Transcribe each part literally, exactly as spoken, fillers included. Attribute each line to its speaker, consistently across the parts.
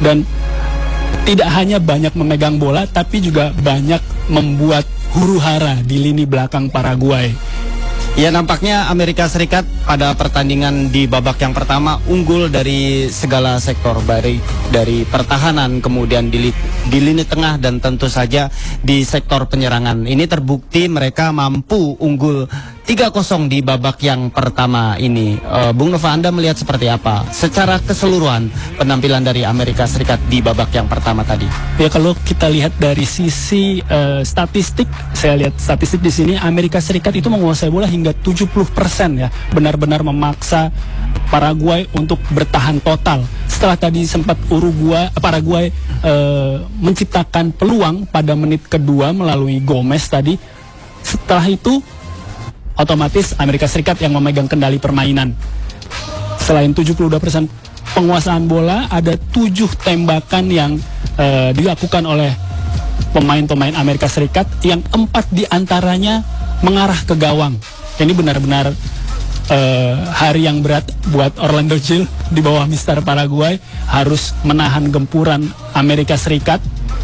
Speaker 1: Dan tidak hanya banyak memegang bola, tapi juga banyak membuat huru-hara di lini belakang Paraguay.
Speaker 2: Ya, nampaknya Amerika Serikat pada pertandingan di babak yang pertama unggul dari segala sektor, baik dari pertahanan, kemudian di, di lini tengah, dan tentu saja di sektor penyerangan. Ini terbukti mereka mampu unggul tiga kosong di babak yang pertama ini. uh, Bung Nova, Anda melihat seperti apa secara keseluruhan penampilan dari Amerika Serikat di babak yang pertama tadi?
Speaker 1: Ya, kalau kita lihat dari sisi uh, statistik, saya lihat statistik di sini Amerika Serikat itu menguasai bola hingga tujuh puluh persen ya, benar-benar memaksa Paraguay untuk bertahan total. Setelah tadi sempat Uruguay, Paraguay uh, menciptakan peluang pada menit kedua melalui Gomez tadi. Setelah itu otomatis Amerika Serikat yang memegang kendali permainan. Selain tujuh puluh dua persen penguasaan bola, ada tujuh tembakan yang uh, dilakukan oleh pemain-pemain Amerika Serikat, yang empat diantaranya mengarah ke gawang. Ini benar-benar uh, hari yang berat buat Orlando Gil di bawah Mister Paraguay, harus menahan gempuran Amerika Serikat.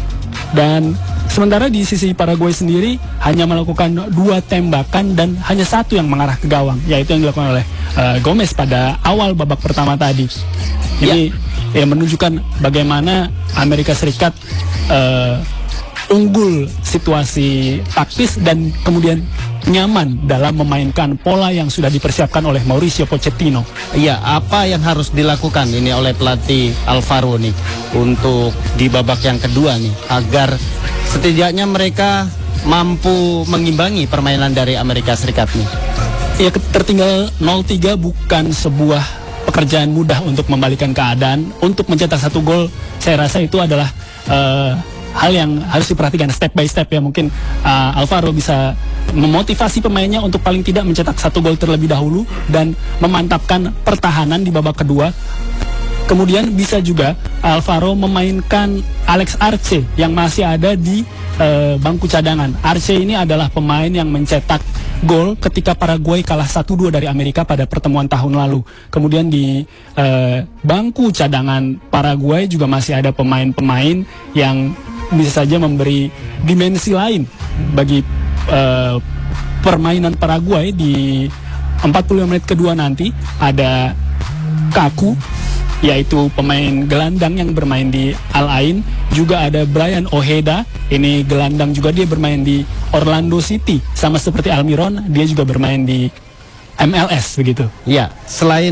Speaker 1: Dan sementara di sisi Paraguay sendiri hanya melakukan dua tembakan dan hanya satu yang mengarah ke gawang, yaitu yang dilakukan oleh uh, Gomez pada awal babak pertama tadi. Ini ya, ya menunjukkan bagaimana Amerika Serikat uh, unggul situasi taktis dan kemudian nyaman dalam memainkan pola yang sudah dipersiapkan oleh Mauricio Pochettino.
Speaker 2: Iya, apa yang harus dilakukan ini oleh pelatih Alvaro nih untuk di babak yang kedua nih, agar setidaknya mereka mampu mengimbangi permainan dari Amerika Serikat nih?
Speaker 1: Ya, tertinggal nol tiga bukan sebuah pekerjaan mudah untuk membalikan keadaan. Untuk mencetak satu gol, saya rasa itu adalah uh, hal yang harus diperhatikan step by step ya. Mungkin uh, Alvaro bisa memotivasi pemainnya untuk paling tidak mencetak satu gol terlebih dahulu dan memantapkan pertahanan di babak kedua. Kemudian bisa juga Alvaro memainkan Alex Arce yang masih ada di uh, bangku cadangan. Arce ini adalah pemain yang mencetak gol ketika Paraguay kalah satu dua dari Amerika pada pertemuan tahun lalu. Kemudian di uh, bangku cadangan Paraguay juga masih ada pemain-pemain yang bisa saja memberi dimensi lain bagi uh, permainan Paraguay. Di empat puluh lima menit kedua nanti ada Kaku, yaitu pemain gelandang yang bermain di Al Ain. Juga ada Brian Ojeda, ini gelandang juga, dia bermain di Orlando City. Sama seperti Almiron, dia juga bermain di M L S begitu.
Speaker 2: Ya, selain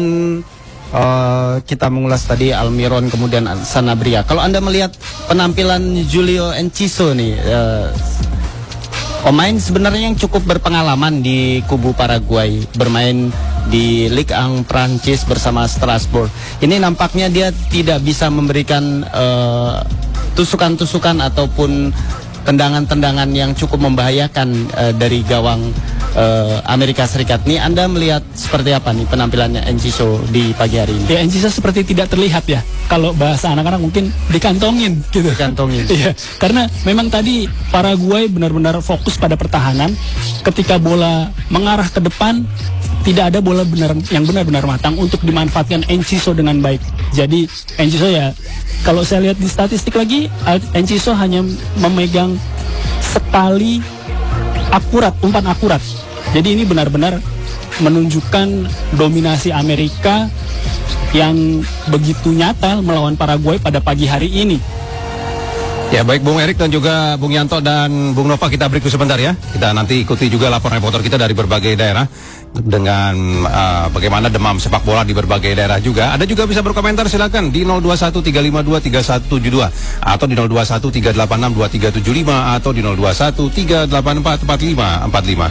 Speaker 2: uh, kita mengulas tadi Almiron kemudian Sanabria, kalau Anda melihat penampilan Julio Enciso nih, uh, pemain sebenarnya yang cukup berpengalaman di kubu Paraguay, bermain di Ligue satu Prancis bersama Strasbourg. Ini nampaknya dia tidak bisa memberikan uh, tusukan-tusukan ataupun tendangan-tendangan yang cukup membahayakan uh, dari gawang uh, Amerika Serikat. Nih, Anda melihat seperti apa nih penampilannya Enciso di pagi hari ini?
Speaker 1: Ya, Enciso seperti tidak terlihat ya. Kalau bahasa anak-anak mungkin dikantongin gitu.
Speaker 2: Dikantongin.
Speaker 1: Iya, karena memang tadi Paraguay benar-benar fokus pada pertahanan. Ketika bola mengarah ke depan, tidak ada bola benar yang benar-benar matang untuk dimanfaatkan Enciso dengan baik. Jadi Enciso ya, kalau saya lihat di statistik lagi, Enciso hanya memegang sekali akurat, umpan akurat. Jadi ini benar-benar menunjukkan dominasi Amerika yang begitu nyata melawan Paraguay pada pagi hari ini.
Speaker 3: Ya, baik Bung Erik dan juga Bung Yanto dan Bung Nova, kita break sebentar ya. Kita nanti ikuti juga laporan reporter kita dari berbagai daerah dengan uh, bagaimana demam sepak bola di berbagai daerah juga. Ada juga bisa berkomentar, silakan di nol dua satu tiga lima dua tiga satu tujuh dua atau di nol dua satu tiga delapan enam dua tiga tujuh lima atau di nol dua satu tiga delapan empat empat lima empat lima.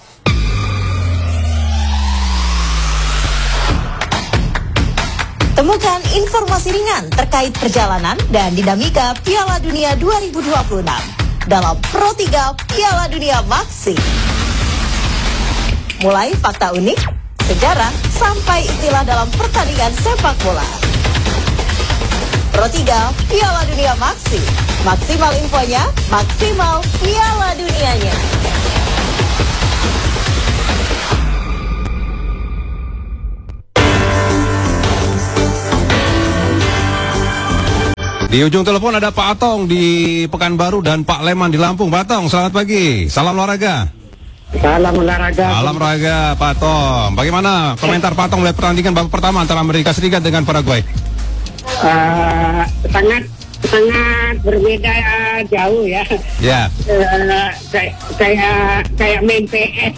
Speaker 4: Temukan informasi ringan terkait perjalanan dan dinamika Piala Dunia dua ribu dua puluh enam dalam Pro tiga Piala Dunia Maxi. Mulai fakta unik, sejarah, sampai istilah dalam pertandingan sepak bola. Pro tiga Piala Dunia Maxi. Maksimal infonya, maksimal Piala Dunianya.
Speaker 3: Di ujung telepon ada Pak Atong di Pekanbaru dan Pak Leman di Lampung. Pak Atong, selamat pagi. Salam olahraga.
Speaker 5: Salam olahraga.
Speaker 3: Salam olahraga, Pak Atong. Bagaimana komentar Pak Atong melihat pertandingan babak pertama antara Amerika Serikat dengan Paraguay?
Speaker 5: Uh, sangat sangat berbeda uh, jauh ya.
Speaker 3: Ya.
Speaker 5: Uh, kayak kayak kayak main P S.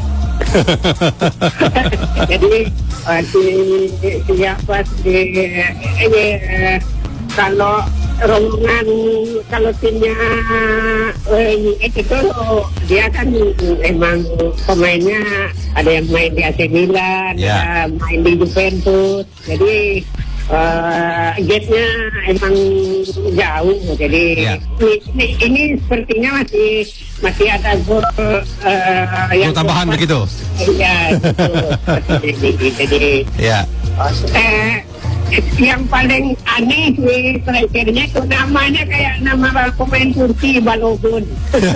Speaker 5: Jadi uh, si siapa si ini uh, kalau rombongan kalau timnya uh, U S itu dia kan emang pemainnya ada yang main di A C Milan,
Speaker 3: Ya.
Speaker 5: ada main di Juventus. Jadi Uh, gate-nya emang jauh, jadi
Speaker 3: Ya.
Speaker 5: ini, ini, ini sepertinya masih masih ada gol uh, yang
Speaker 3: Gol tambahan begitu?
Speaker 5: Iya, gitu. Jadi
Speaker 3: Ya.
Speaker 5: eh, yang paling aneh nih strikernya itu namanya kayak nama pemain Turki, Balogun.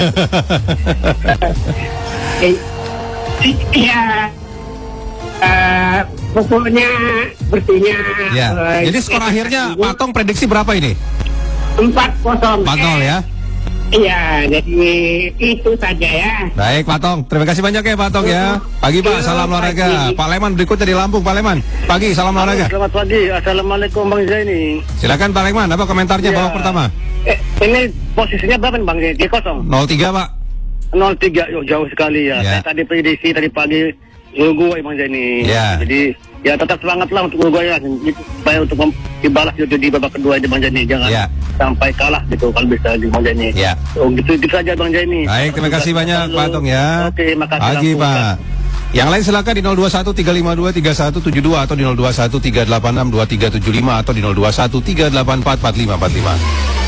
Speaker 5: Iya. Uh, pokoknya sepertinya
Speaker 3: Ya.
Speaker 5: uh,
Speaker 3: Jadi skor akhirnya Pak Atong prediksi berapa ini?
Speaker 5: empat kosong.
Speaker 3: empat nol ya.
Speaker 5: Iya, jadi itu saja ya.
Speaker 3: Baik Pak Atong, terima kasih banyak ya Pak Atong ya. Pagi Pak, salam olahraga. Pak Leman berikutnya di Lampung, Pak Leman. Pagi, salam olahraga.
Speaker 6: Selamat pagi, assalamualaikum Bang Zaini.
Speaker 3: Silakan Pak Leman, apa komentarnya
Speaker 6: Ya.
Speaker 3: babak pertama?
Speaker 6: Eh, ini posisinya berapa nih Bang Zaini? Di kosong.
Speaker 3: nol tiga Pak.
Speaker 6: nol tiga, yuk jauh sekali ya.
Speaker 3: Ya.
Speaker 6: Saya tadi prediksi tadi pagi Uruguay Bang Zaini.
Speaker 3: Ya.
Speaker 6: Jadi ya tetap semangat lah untuk Uruguay ya. Supaya untuk mem- dibalas gitu di babak kedua di Bang Zaini. Jangan
Speaker 3: Ya.
Speaker 6: sampai kalah gitu kalau bisa di Bang Zaini.
Speaker 3: Ya.
Speaker 6: Oh, gitu, gitu saja Bang Zaini.
Speaker 3: Baik, terima kasih banyak Pak Atong ya.
Speaker 6: Oke, makasih.
Speaker 3: Pagi
Speaker 6: Lampung.
Speaker 3: Pak. Yang lain silakan di nol dua satu tiga lima dua tiga satu tujuh dua atau di nol dua satu tiga delapan enam dua tiga tujuh lima atau di nol dua satu tiga delapan empat empat lima empat lima.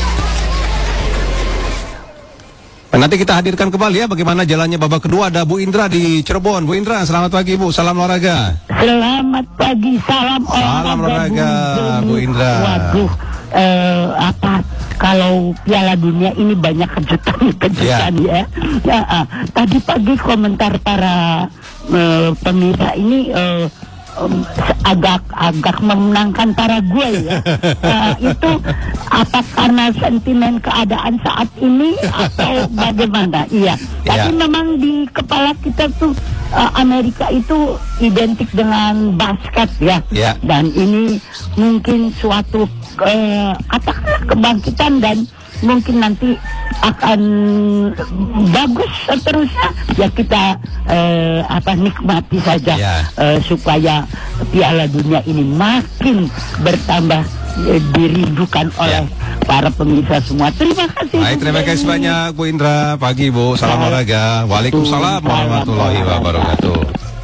Speaker 3: Nanti kita hadirkan kembali ya bagaimana jalannya babak kedua. Ada Bu Indra di Cirebon. Bu Indra, selamat pagi Bu. Salam olahraga.
Speaker 7: Selamat pagi, salam
Speaker 3: Salam olahraga, Bu Indra.
Speaker 7: Waduh, eh, apa kalau Piala Dunia ini banyak kejutan-kejutan ya. Ya, ah, tadi pagi komentar para eh, pemirsa ini eh, em, agak agak memenangkan Paraguay ya. Eh, itu apa karena sentimen keadaan saat ini atau bagaimana? Iya. Tapi
Speaker 3: Ya.
Speaker 7: memang di kepala kita tuh uh, Amerika itu identik dengan basket ya.
Speaker 3: Ya.
Speaker 7: Dan ini mungkin suatu uh, katakanlah kebangkitan dan mungkin nanti akan bagus seterusnya ya kita uh, apa nikmati saja
Speaker 3: Ya.
Speaker 7: uh, supaya Piala Dunia ini makin bertambah uh, dirindukan oleh para pemirsa semua. Terima kasih.
Speaker 3: Baik, terima kasih banyak Bu Indra. Pagi Bu, salam olahraga. Waalaikumsalam warahmatullahi wabarakatuh.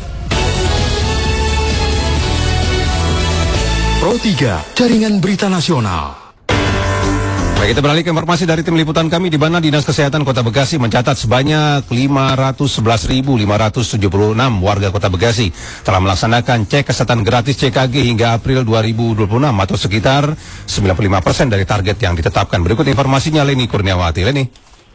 Speaker 8: Pro tiga, Jaringan Berita Nasional.
Speaker 3: Baik, kita beralih ke informasi dari tim liputan kami di mana Dinas Kesehatan Kota Bekasi mencatat sebanyak lima ratus sebelas ribu lima ratus tujuh puluh enam warga Kota Bekasi telah melaksanakan cek kesehatan gratis C K G hingga April dua ribu dua puluh enam atau sekitar sembilan puluh lima persen dari target yang ditetapkan. Berikut informasinya Leni Kurniawati. Leni.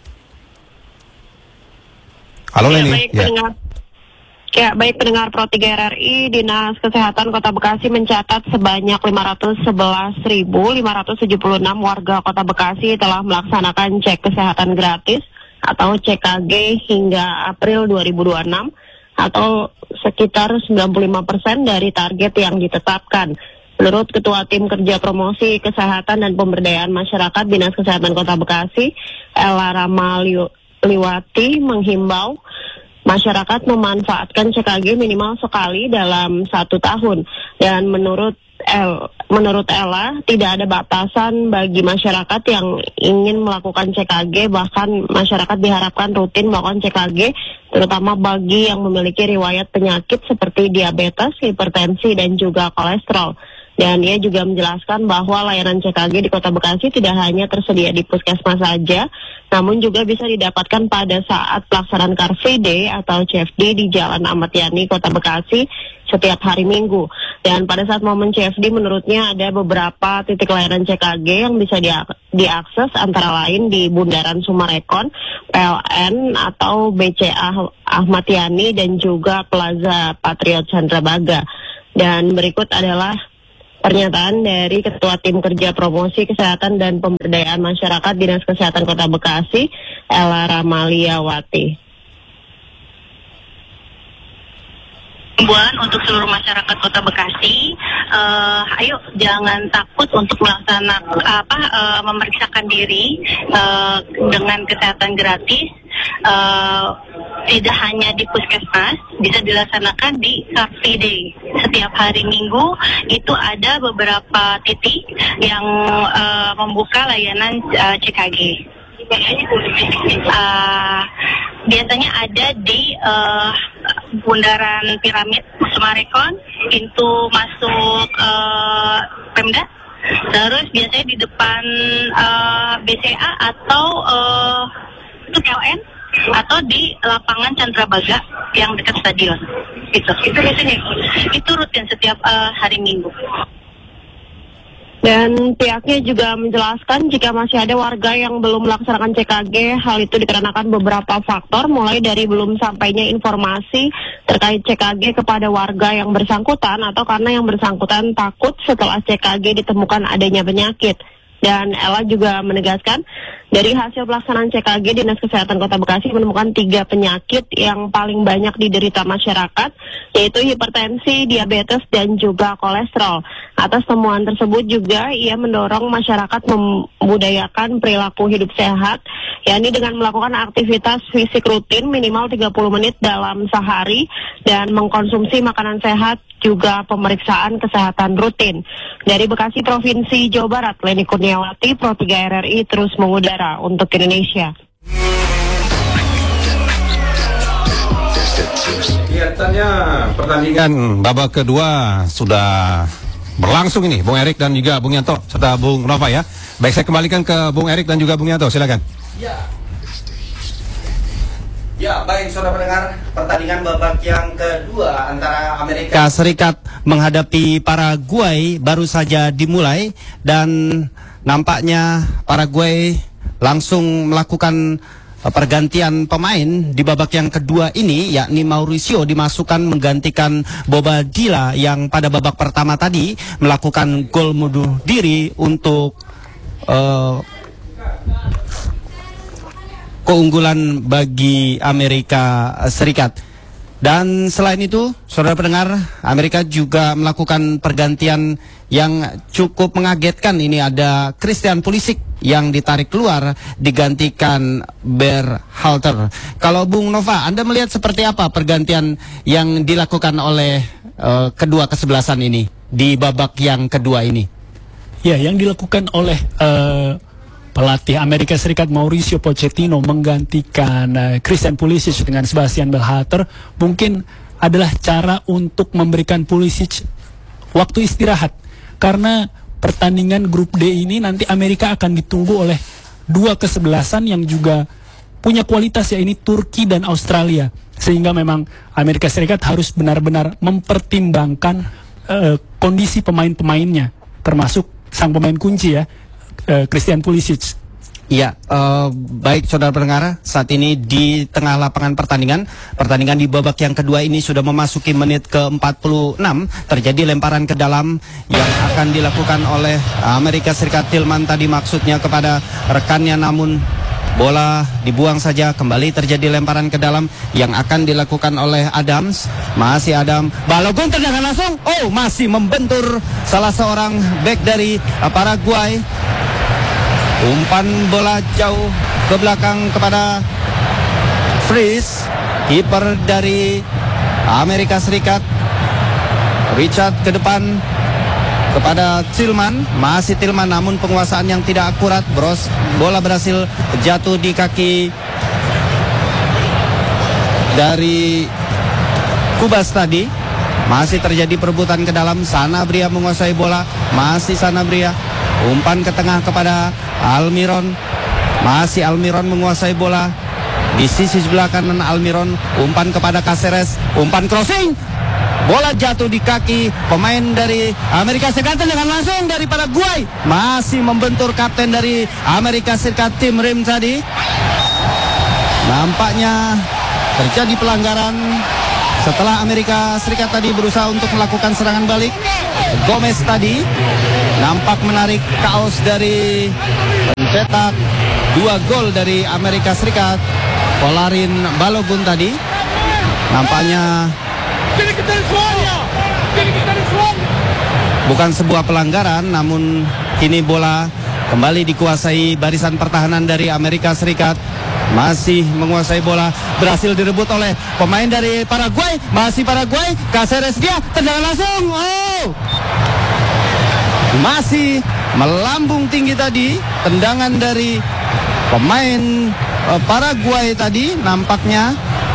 Speaker 3: Halo
Speaker 9: Ya,
Speaker 3: Leni.
Speaker 9: baik, pendengar. Ya, baik pendengar Pro tiga R R I, Dinas Kesehatan Kota Bekasi mencatat sebanyak lima ratus sebelas ribu lima ratus tujuh puluh enam warga Kota Bekasi telah melaksanakan cek kesehatan gratis atau C K G hingga April dua ribu dua puluh enam atau sekitar sembilan puluh lima persen dari target yang ditetapkan. Menurut Ketua Tim Kerja Promosi Kesehatan dan Pemberdayaan Masyarakat Dinas Kesehatan Kota Bekasi, Ella Rama Liwati menghimbau masyarakat memanfaatkan C K G minimal sekali dalam satu tahun. Dan menurut El, menurut Ella, tidak ada batasan bagi masyarakat yang ingin melakukan C K G, bahkan masyarakat diharapkan rutin melakukan C K G, terutama bagi yang memiliki riwayat penyakit seperti diabetes, hipertensi, dan juga kolesterol. Dan ia juga menjelaskan bahwa layanan C K G di Kota Bekasi tidak hanya tersedia di puskesmas saja, namun juga bisa didapatkan pada saat pelaksanaan Car Free Day atau C F D di Jalan Ahmad Yani, Kota Bekasi setiap hari Minggu. Dan pada saat momen C F D menurutnya ada beberapa titik layanan C K G yang bisa dia- diakses antara lain di Bundaran Sumarekon, P L N atau B C A Ahmad Yani dan juga Plaza Patriot Chandrabaga. Dan berikut adalah Pernyataan dari Ketua Tim Kerja Promosi Kesehatan dan Pemberdayaan Masyarakat Dinas Kesehatan Kota Bekasi, Ella Ramaliawati.
Speaker 10: Himbauan untuk seluruh masyarakat Kota Bekasi, uh, ayo jangan takut untuk melaksanakan apa uh, memeriksakan diri uh, dengan kesehatan gratis. Uh, tidak hanya di puskesmas, bisa dilaksanakan di Car Free Day. Setiap hari Minggu itu ada beberapa titik yang uh, membuka layanan uh, C K G. Uh, biasanya ada di uh, Bundaran Piramid Sumarekon, pintu masuk uh, Pemda. Terus biasanya di depan uh, B C A atau uh, itu L N atau di lapangan Candrabaga yang dekat stadion. Itu itu rutin ya? Itu rutin setiap uh, hari Minggu.
Speaker 9: Dan pihaknya juga menjelaskan jika masih ada warga yang belum melaksanakan C K G, hal itu dikarenakan beberapa faktor, mulai dari belum sampainya informasi terkait C K G kepada warga yang bersangkutan, atau karena yang bersangkutan takut setelah C K G ditemukan adanya penyakit. Dan Ella juga menegaskan, dari hasil pelaksanaan C K G, Dinas Kesehatan Kota Bekasi menemukan tiga penyakit yang paling banyak diderita masyarakat, yaitu hipertensi, diabetes, dan juga kolesterol. Atas temuan tersebut juga ia mendorong masyarakat membudayakan perilaku hidup sehat, yakni dengan melakukan aktivitas fisik rutin minimal tiga puluh menit dalam sehari, dan mengkonsumsi makanan sehat, juga pemeriksaan kesehatan rutin. Dari Bekasi, Provinsi Jawa Barat, Leni Kurniawati, Pro tiga R R I terus mengudara untuk Indonesia.
Speaker 3: Kelihatannya pertandingan babak kedua sudah berlangsung ini, Bung Erik dan juga Bung Yanto serta Bung Nova ya. Baik, saya kembalikan ke Bung Erik dan juga Bung Yanto, silakan.
Speaker 2: Ya. Ya, baik saudara pendengar, pertandingan babak yang kedua antara Amerika Serikat menghadapi Paraguay baru saja dimulai, dan nampaknya Paraguay langsung melakukan pergantian pemain di babak yang kedua ini, yakni Mauricio dimasukkan menggantikan Bobadilla yang pada babak pertama tadi melakukan gol bunuh diri untuk uh, keunggulan bagi Amerika Serikat. Dan selain itu, saudara pendengar, Amerika juga melakukan pergantian yang cukup mengagetkan. Ini ada Christian Pulisic yang ditarik keluar digantikan Berhalter. Kalau Bung Nova, Anda melihat seperti apa pergantian yang dilakukan oleh uh, kedua kesebelasan ini di babak yang kedua ini?
Speaker 1: Ya, yang dilakukan oleh uh, pelatih Amerika Serikat Mauricio Pochettino menggantikan uh, Christian Pulisic dengan Sebastian Berhalter mungkin adalah cara untuk memberikan Pulisic waktu istirahat, karena pertandingan grup D ini nanti Amerika akan ditunggu oleh dua kesebelasan yang juga punya kualitas, ya ini Turki dan Australia, sehingga memang Amerika Serikat harus benar-benar mempertimbangkan uh, kondisi pemain-pemainnya, termasuk sang pemain kunci ya, uh, Christian Pulisic.
Speaker 2: Ya, uh, baik saudara pendengar, saat ini di tengah lapangan pertandingan, pertandingan di babak yang kedua ini sudah memasuki menit ke empat puluh enam, terjadi lemparan ke dalam yang akan dilakukan oleh Amerika Serikat. Tillman tadi maksudnya kepada rekannya, namun bola dibuang saja. Kembali terjadi lemparan ke dalam yang akan dilakukan oleh Adams. Masih Adam, Balogun tendangan langsung, oh masih membentur salah seorang bek dari uh, Paraguay. Umpan bola jauh ke belakang kepada Fries, kiper dari Amerika Serikat. Richard ke depan kepada Tillman, masih Tillman, namun penguasaan yang tidak akurat. Bros, bola berhasil jatuh di kaki dari Kubas tadi. Masih terjadi perebutan ke dalam. Sanabria menguasai bola, masih Sanabria. Umpan ke tengah kepada Almiron, masih Almiron menguasai bola di sisi sebelah kanan. Almiron umpan kepada Caceres, umpan crossing, bola jatuh di kaki pemain dari Amerika Serikat dengan langsung dari Paraguay. Masih membentur kapten dari Amerika Serikat, Tim Rim tadi. Nampaknya terjadi pelanggaran setelah Amerika Serikat tadi berusaha untuk melakukan serangan balik. Gomez tadi nampak menarik kaos dari pencetak dua gol dari Amerika Serikat, Folarin Balogun tadi. Nampaknya bukan sebuah pelanggaran, namun kini bola kembali dikuasai barisan pertahanan dari Amerika Serikat. Masih menguasai bola, berhasil direbut oleh pemain dari Paraguay. Masih Paraguay, Caceres dia tendangan langsung. Oh, masih melambung tinggi tadi tendangan dari pemain uh, Paraguay tadi. Nampaknya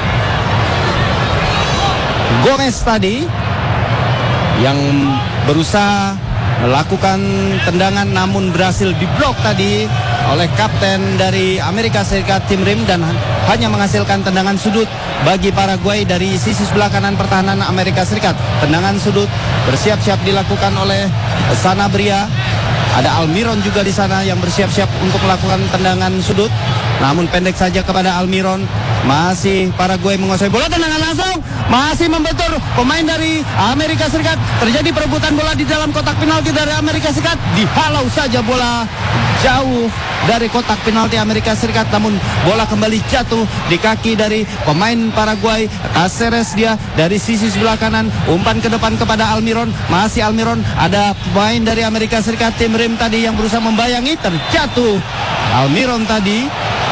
Speaker 2: Gomez tadi yang berusaha melakukan tendangan namun berhasil diblok tadi oleh kapten dari Amerika Serikat Tim Rim dan hanya menghasilkan tendangan sudut bagi Paraguay dari sisi sebelah kanan pertahanan Amerika Serikat. Tendangan sudut bersiap-siap dilakukan oleh Sanabria. Ada Almiron juga di sana yang bersiap-siap untuk melakukan tendangan sudut, namun pendek saja kepada Almiron. Masih Paraguay menguasai bola, tendangan langsung, masih membentur pemain dari Amerika Serikat. Terjadi perebutan bola di dalam kotak penalti dari Amerika Serikat. Dihalau saja bola jauh dari kotak penalti Amerika Serikat, namun bola kembali jatuh di kaki dari pemain Paraguay. Caceres dia dari sisi sebelah kanan, umpan ke depan kepada Almiron. Masih Almiron, ada pemain dari Amerika Serikat Tim Rim tadi yang berusaha membayangi, terjatuh Almiron tadi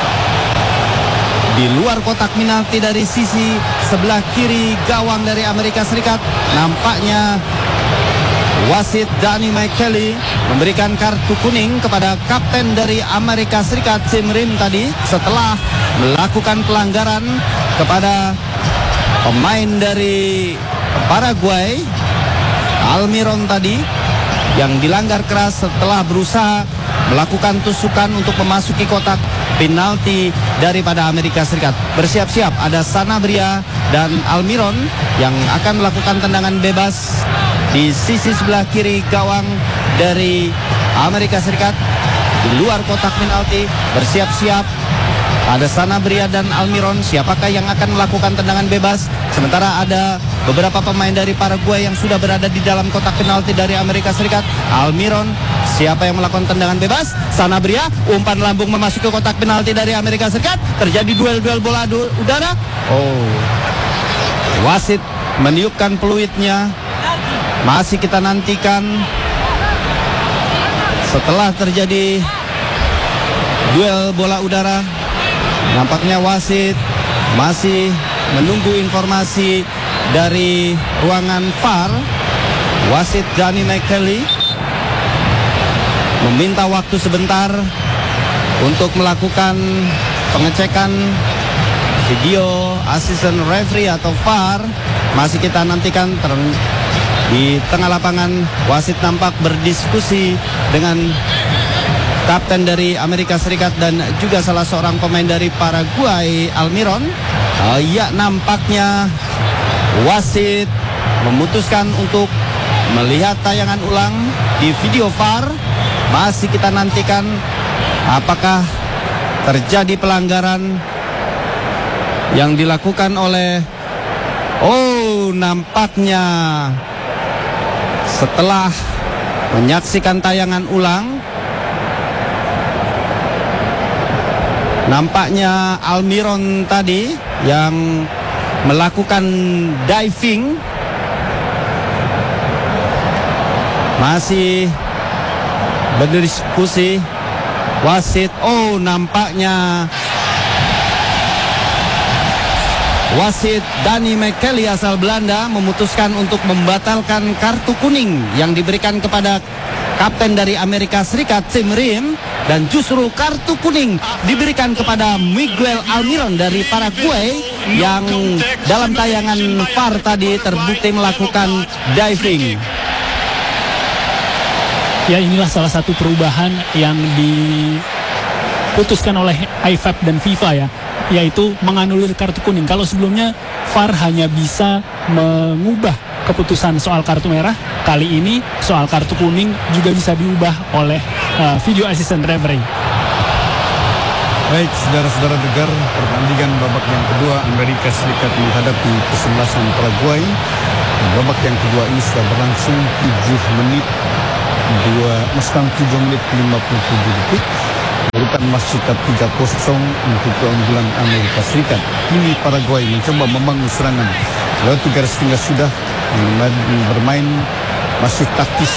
Speaker 2: di luar kotak penalti dari sisi sebelah kiri gawang dari Amerika Serikat. Nampaknya wasit Danny McKelly memberikan kartu kuning kepada kapten dari Amerika Serikat Tim Rim tadi setelah melakukan pelanggaran kepada pemain dari Paraguay Almiron tadi yang dilanggar keras setelah berusaha melakukan tusukan untuk memasuki kotak penalti daripada Amerika Serikat. Bersiap-siap ada Sanabria dan Almiron yang akan melakukan tendangan bebas di sisi sebelah kiri gawang dari Amerika Serikat di luar kotak penalti. Bersiap-siap ada Sanabria dan Almiron. Siapakah yang akan melakukan tendangan bebas? Sementara ada beberapa pemain dari Paraguay yang sudah berada di dalam kotak penalti dari Amerika Serikat. Almiron, siapa yang melakukan tendangan bebas? Sanabria, umpan lambung memasuki kotak penalti dari Amerika Serikat. Terjadi duel-duel bola udara. Oh, wasit meniupkan peluitnya. Masih kita nantikan setelah terjadi duel bola udara. Nampaknya wasit masih menunggu informasi dari ruangan V A R. Wasit Danny McKelly meminta waktu sebentar untuk melakukan pengecekan video asisten referee atau V A R. Masih kita nantikan. Di tengah lapangan wasit nampak berdiskusi dengan kapten dari Amerika Serikat dan juga salah seorang pemain dari Paraguay Almiron. uh, Ya, nampaknya wasit memutuskan untuk melihat tayangan ulang di video V A R. Masih kita nantikan apakah terjadi pelanggaran yang dilakukan oleh Oh, nampaknya setelah menyaksikan tayangan ulang, nampaknya Almiron tadi yang melakukan diving masih berdiskusi wasit. Oh, nampaknya wasit Danny McKelly asal Belanda memutuskan untuk membatalkan kartu kuning yang diberikan kepada kapten dari Amerika Serikat Tim Rim, dan justru kartu kuning diberikan kepada Miguel Almiron dari Paraguay yang dalam tayangan V A R tadi terbukti melakukan diving.
Speaker 1: Ya, inilah salah satu perubahan yang diputuskan oleh I F A B dan FIFA ya, yaitu menganulir kartu kuning. Kalau sebelumnya V A R hanya bisa mengubah keputusan soal kartu merah, kali ini soal kartu kuning juga bisa diubah oleh uh, video assistant referee.
Speaker 11: Baik, saudara-saudara dengar, pertandingan babak yang kedua Amerika Serikat menghadapi kesebelasan Paraguay Babak yang kedua ini sudah berlangsung tujuh menit dua meskan tujuh menit lima puluh tujuh detik. Urutan masih tetap tiga kosong untuk keunggulan Amerika Serikat. Kini Paraguay mencoba membangun serangan. Lewat garis tengah sudah bermain masih taktis.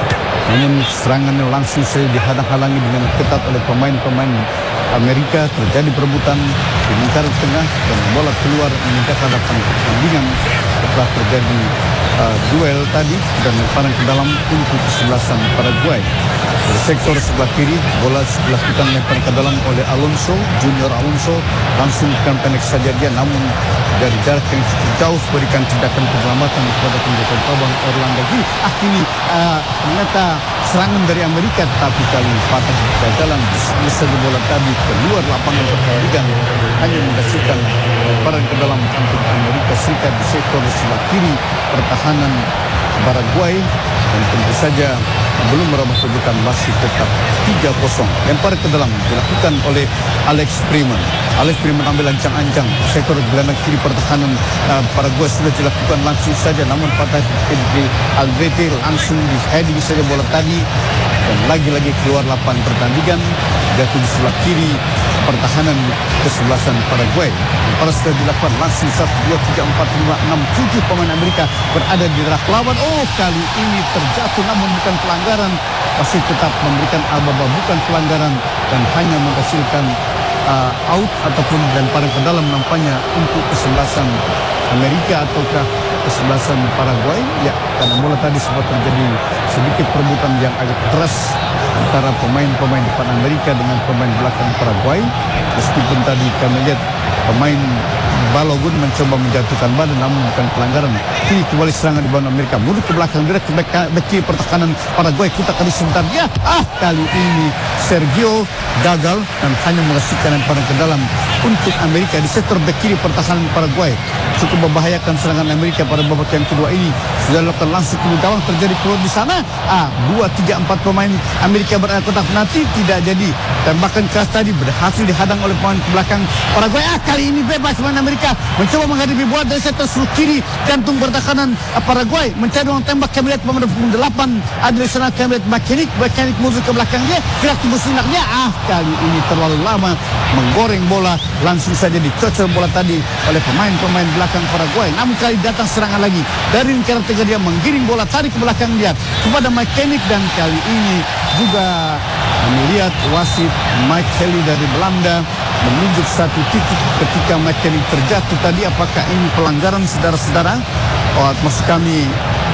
Speaker 11: Namun serangannya langsung saja dihadang-halangi dengan ketat oleh pemain-pemain Amerika. Terjadi perebutan di lingkaran tengah dan bola keluar meningkat hadapan pertandingan setelah terjadi uh, duel tadi dan lemparan ke dalam untuk kesebelasan Paraguay. Dari sektor sebelah kiri, bola dilakukan lemparan ke dalam oleh Alonso, Junior Alonso, langsung bukan pendek saja dia, namun dari jarak yang cukup jauh berikan tindakan penyelamatan kepada penjaga gawang Orlando Gil. Ah, ini uh, ternyata serangan dari Amerika, tetapi kali patah kegagalan bisa bola tadi keluar lapangan pertandingan, hanya menghasilkan lemparan ke dalam untuk Amerika Serikat di sektor sebelah kiri pertahanan Paraguay, dan tentu saja belum merambah kedudukan masih tetap tiga kosong. Lempar ke dalam dilakukan oleh Alex Freeman. Alex Freeman ambil ancang-ancang sektor gelandang kiri pertahanan uh, Paraguay sudah dilakukan langsung saja, namun patah di Aldrete langsung di heading saja bola tadi dan lagi-lagi keluar lapangan pertandingan. Jatuh di sebelah kiri pertahanan kesebelasan Paraguay. Lempar sudah dilakukan langsung satu, dua, tiga, empat, lima, enam, tujuh pemain Amerika berada di daerah lawan. Oh, kali ini terjatuh namun bukan pelanggaran, masih tetap memberikan aba-aba bukan pelanggaran dan hanya menghasilkan uh, out ataupun lemparan ke dalam nampaknya untuk kesebelasan Amerika ataukah kesebelasan Paraguay. Ya, karena bola tadi sempat terjadi sedikit perebutan yang agak keras antara pemain-pemain depan Amerika dengan pemain belakang Paraguay. Meskipun tadi kami lihat pemain Balogun mencoba menjatuhkan badan namun bukan pelanggaran. Kini kembali serangan di bawah Amerika, mundur ke belakang direct ke back kiri pertahanan Paraguay. Kita kali sebentar ya, ah kali ini Sergio gagal dan hanya menghasilkan lemparan ke dalam untuk Amerika di sektor back kiri pertahanan Paraguay. Cukup membahayakan serangan Amerika pada babak yang kedua ini. Sudah dilakukan langsung ke gawang, terjadi keluar di sana. Ah, dua, tiga, empat pemain Amerika berada kotak penalti, tidak jadi. Tembakan keras tadi berhasil dihadang oleh pemain ke belakang Paraguay. Ah, kali ini bebas pemain Amerika mencoba menghadapi bola dari sektor sebelah kiri kantung pertahanan Paraguay. Mencari ruang tembak, kami lihat pemain punggung delapan ada di sana, kami lihat mekanik, mekanik musuh ke belakang dia, gerak tembus sinarnya. Ah, kali ini terlalu lama menggoreng bola, langsung saja dicocol bola tadi oleh pemain-pemain belakang Paraguay. Namun kali datang serangan lagi dari lingkaran tengah, dia menggiring bola tarik ke belakang dia kepada mekanik, dan kali ini juga kami lihat wasit Mike Kelly dari Belanda menunjuk satu titik ketika mekanik terjatuh tadi. Apakah ini pelanggaran, saudara-saudara? Oh, maksud kami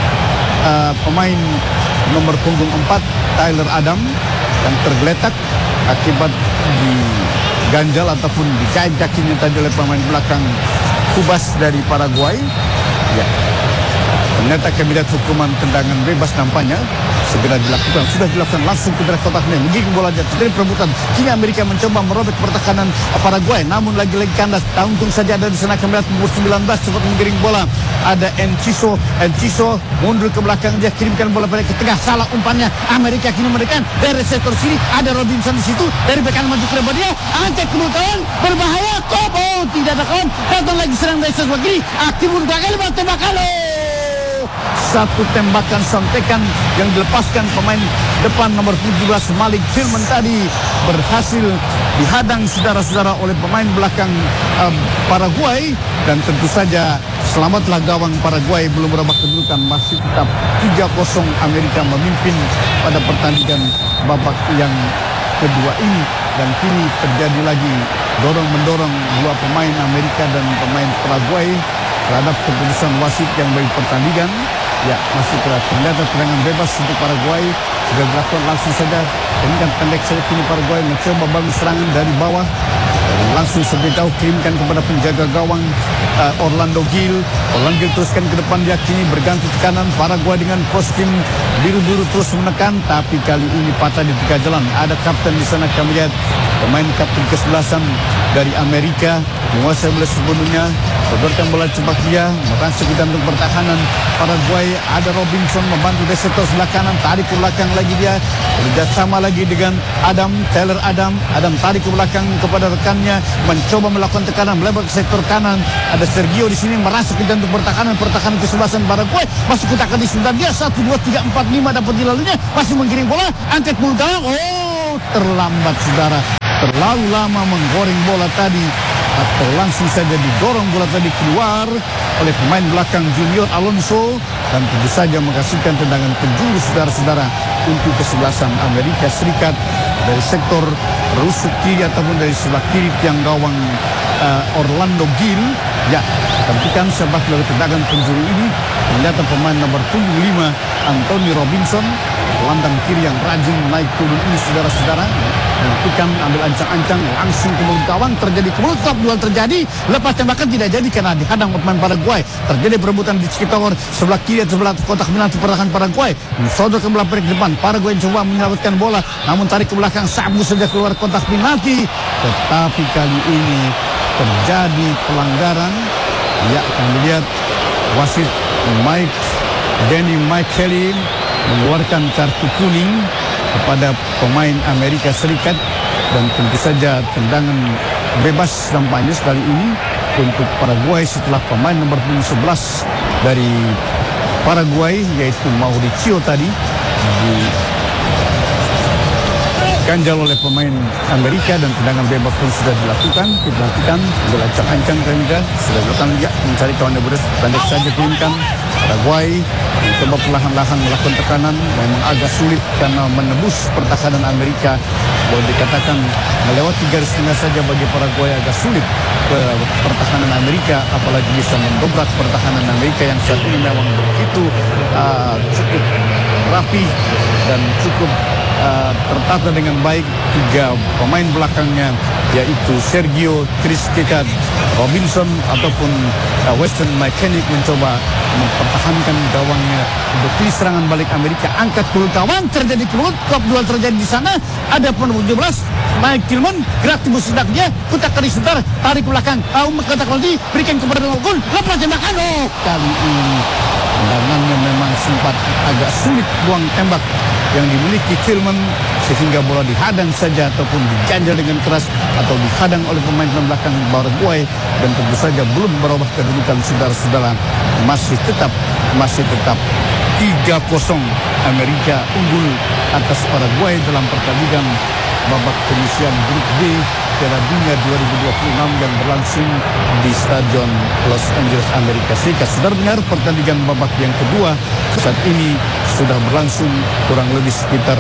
Speaker 11: uh, pemain nomor punggung empat Tyler Adam yang tergeletak akibat diganjal ataupun dikait kakinya tadi oleh pemain belakang Kubas dari Paraguay. Ya, ternyata kabinet hukuman tendangan bebas nampaknya segera dilakukan, sudah dilakukan langsung ke daerah kotaknya, menggiring bola jatuh dari perebutan. Kini Amerika mencoba merobek pertahanan Paraguay, namun lagi-lagi kandas. Untung saja ada di sana kabinet nomor sembilan belas cepat menggiring bola. Ada Enciso, Enciso mundur ke belakang, dia kirimkan bola pada ke tengah, salah umpannya. Amerika kini menekan dari sektor sini, ada Robinson di situ, dari bek kanan maju ke depan dia, angkat ke kawan, berbahaya, kop, oh tidak ada kawan, datang lagi serang dari sebelah kiri, aktif untuk kali tembakan. Satu tembakan sontekan yang dilepaskan pemain depan nomor tujuh belas Malik Firman tadi berhasil dihadang, saudara-saudara, oleh pemain belakang uh, Paraguay, dan tentu saja selamatlah gawang Paraguay. Belum merubah kedudukan, masih tetap tiga kosong Amerika memimpin pada pertandingan babak yang kedua ini. Dan kini terjadi lagi dorong-mendorong dua pemain Amerika dan pemain Paraguay terhadap keputusan wasit yang bagi pertandingan. Ya, masih ternyata tendangan bebas untuk Paraguay sudah dilakukan langsung saja. Ini kan pendek saja, kini Paraguay mencoba bangun serangan dari bawah dan langsung sebelum jauh kirimkan kepada penjaga gawang uh, Orlando Gil. Orlando Gil teruskan ke depan, dia kini berganti ke kanan. Paraguay dengan kostum biru-biru terus menekan, tapi kali ini patah di tengah jalan. Ada kapten di sana, kami lihat pemain kapten kesebelasan dari Amerika menguasai bola sepenuhnya, sodorkan bola cepat dia, merasa kita untuk pertahanan Paraguay. Ada Robinson membantu dari sektor sebelah kanan, tarik ke belakang lagi dia, kerjasama lagi dengan Adam, Taylor Adam, Adam tarik ke belakang kepada rekannya, mencoba melakukan tekanan melebar ke sektor kanan. Ada Sergio di sini merasa kita untuk pertahanan, pertahanan kesebelasan Paraguay, masuk ke takan di sebentar dia, satu, dua, tiga, empat, lima dapat dilaluinya, masih menggiring bola, angkat bulu gawang, oh terlambat saudara, terlalu lama menggoreng bola tadi, atau langsung saja didorong bola tadi keluar oleh pemain belakang Junior Alonso, dan tentu saja menghasilkan tendangan penjuru saudara-saudara untuk kesebelasan Amerika Serikat dari sektor rusuk kiri ataupun dari sebelah kiri tiang gawang uh, Orlando Gil. Ya, perhatikan sebab dari tendangan penjuru ini ternyata pemain nomor punggung lima Anthony Robinson, landang kiri yang rajin naik turun ini saudara-saudara, menentukan ambil ancang-ancang langsung ke mulut gawang, terjadi kemulut top duel terjadi, lepas tembakan tidak jadi karena dihadang pemain Paraguay. Terjadi perebutan di sekitar sebelah kiri atau sebelah kotak penalti pertahanan Paraguay, sodor ke belah perik depan. Paraguay coba menyelamatkan bola, namun tarik ke belakang, sabu saja keluar kotak penalti. Tetapi kali ini terjadi pelanggaran. Ya, kami lihat wasit Mike Danny Mike Kelly mengeluarkan kartu kuning kepada pemain Amerika Serikat, dan tentu saja tendangan bebas nampaknya sekali ini untuk Paraguay setelah pemain nomor sebelas dari Paraguay yaitu Mauricio tadi diganjal oleh pemain Amerika, dan tendangan bebas pun sudah dilakukan. Kita nantikan berancang-ancang juga sudah dilakukan juga mencari kawan yang beres, pendek saja kirimkan. Paraguay mencoba perlahan-lahan melakukan tekanan, memang agak sulit karena menembus pertahanan Amerika. Boleh dikatakan melewati garis tengah saja bagi Paraguay agak sulit ke pertahanan Amerika, apalagi bisa mendobrak pertahanan Amerika yang saat ini memang begitu uh, cukup rapi dan cukup uh, tertata dengan baik. Tiga pemain belakangnya yaitu Sergio Crisquecat, Robinson ataupun uh, Weston McKennick mencoba mempertahankan gawangnya untuk serangan balik Amerika. Angkat keluar gawang, terjadi keluar, kop duel terjadi di sana. Ada pun tujuh belas Mike Tillman gerak tembus sedaknya, kutak kali sebentar, tarik ke belakang, uh, kotak kali berikan kepada Gol, lepas tembakan. Oh, kali ini tendangannya memang sempat agak sulit buang tembak yang dimiliki Tillman, sehingga bola dihadang saja ataupun diganjal dengan keras atau dihadang oleh pemain belakang Paraguay, dan tentu saja belum berubah kedudukan saudara-saudara, masih tetap masih tetap tiga kosong Amerika unggul atas Paraguay dalam pertandingan babak penyisihan grup B Piala Dunia dua ribu dua puluh enam yang berlangsung di Stadion Los Angeles, Amerika Serikat. Saudara dengar, pertandingan babak yang kedua saat ini sudah berlangsung kurang lebih sekitar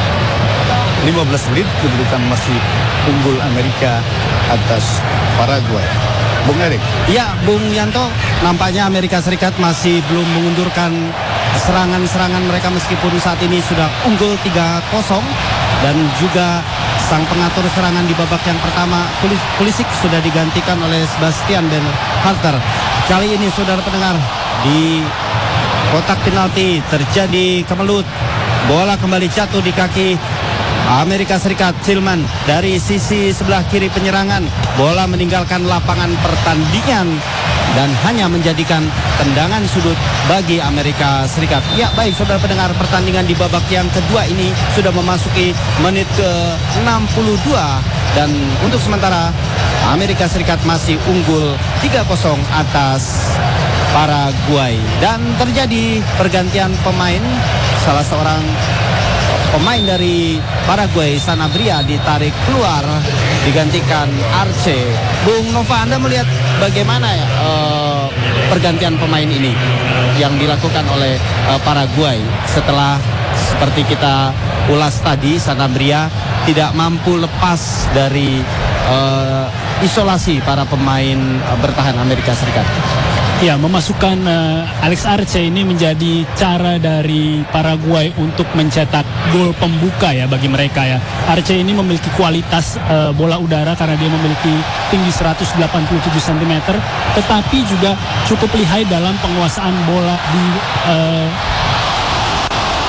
Speaker 11: lima belas menit, kedudukan masih unggul Amerika atas Paraguay. Bung Erik.
Speaker 2: Ya, Bung Yanto, nampaknya Amerika Serikat masih belum mengundurkan serangan-serangan mereka meskipun saat ini sudah unggul tiga kosong, dan juga sang pengatur serangan di babak yang pertama Pulisic sudah digantikan oleh Sebastian Berhalter. Kali ini saudara pendengar, di kotak penalti terjadi kemelut, bola kembali jatuh di kaki Amerika Serikat. Tillman dari sisi sebelah kiri penyerangan, bola meninggalkan lapangan pertandingan dan hanya menjadikan tendangan sudut bagi Amerika Serikat. Ya, baik saudara pendengar, pertandingan di babak yang kedua ini sudah memasuki menit ke enam puluh dua, dan untuk sementara Amerika Serikat masih unggul tiga kosong atas Paraguay. Dan terjadi pergantian pemain, salah seorang pemain dari Paraguay, Sanabria, ditarik keluar, digantikan Arce. Bung Nova, Anda melihat bagaimana ya uh, pergantian pemain ini yang dilakukan oleh uh, Paraguay setelah seperti kita ulas tadi, Sanabria tidak mampu lepas dari uh, isolasi para pemain uh, bertahan Amerika Serikat.
Speaker 1: Ya, memasukkan uh, Alex Arce ini menjadi cara dari Paraguay untuk mencetak gol pembuka ya bagi mereka ya. Arce ini memiliki kualitas uh, bola udara karena dia memiliki tinggi seratus delapan puluh tujuh sentimeter, tetapi juga cukup lihai dalam penguasaan bola di uh,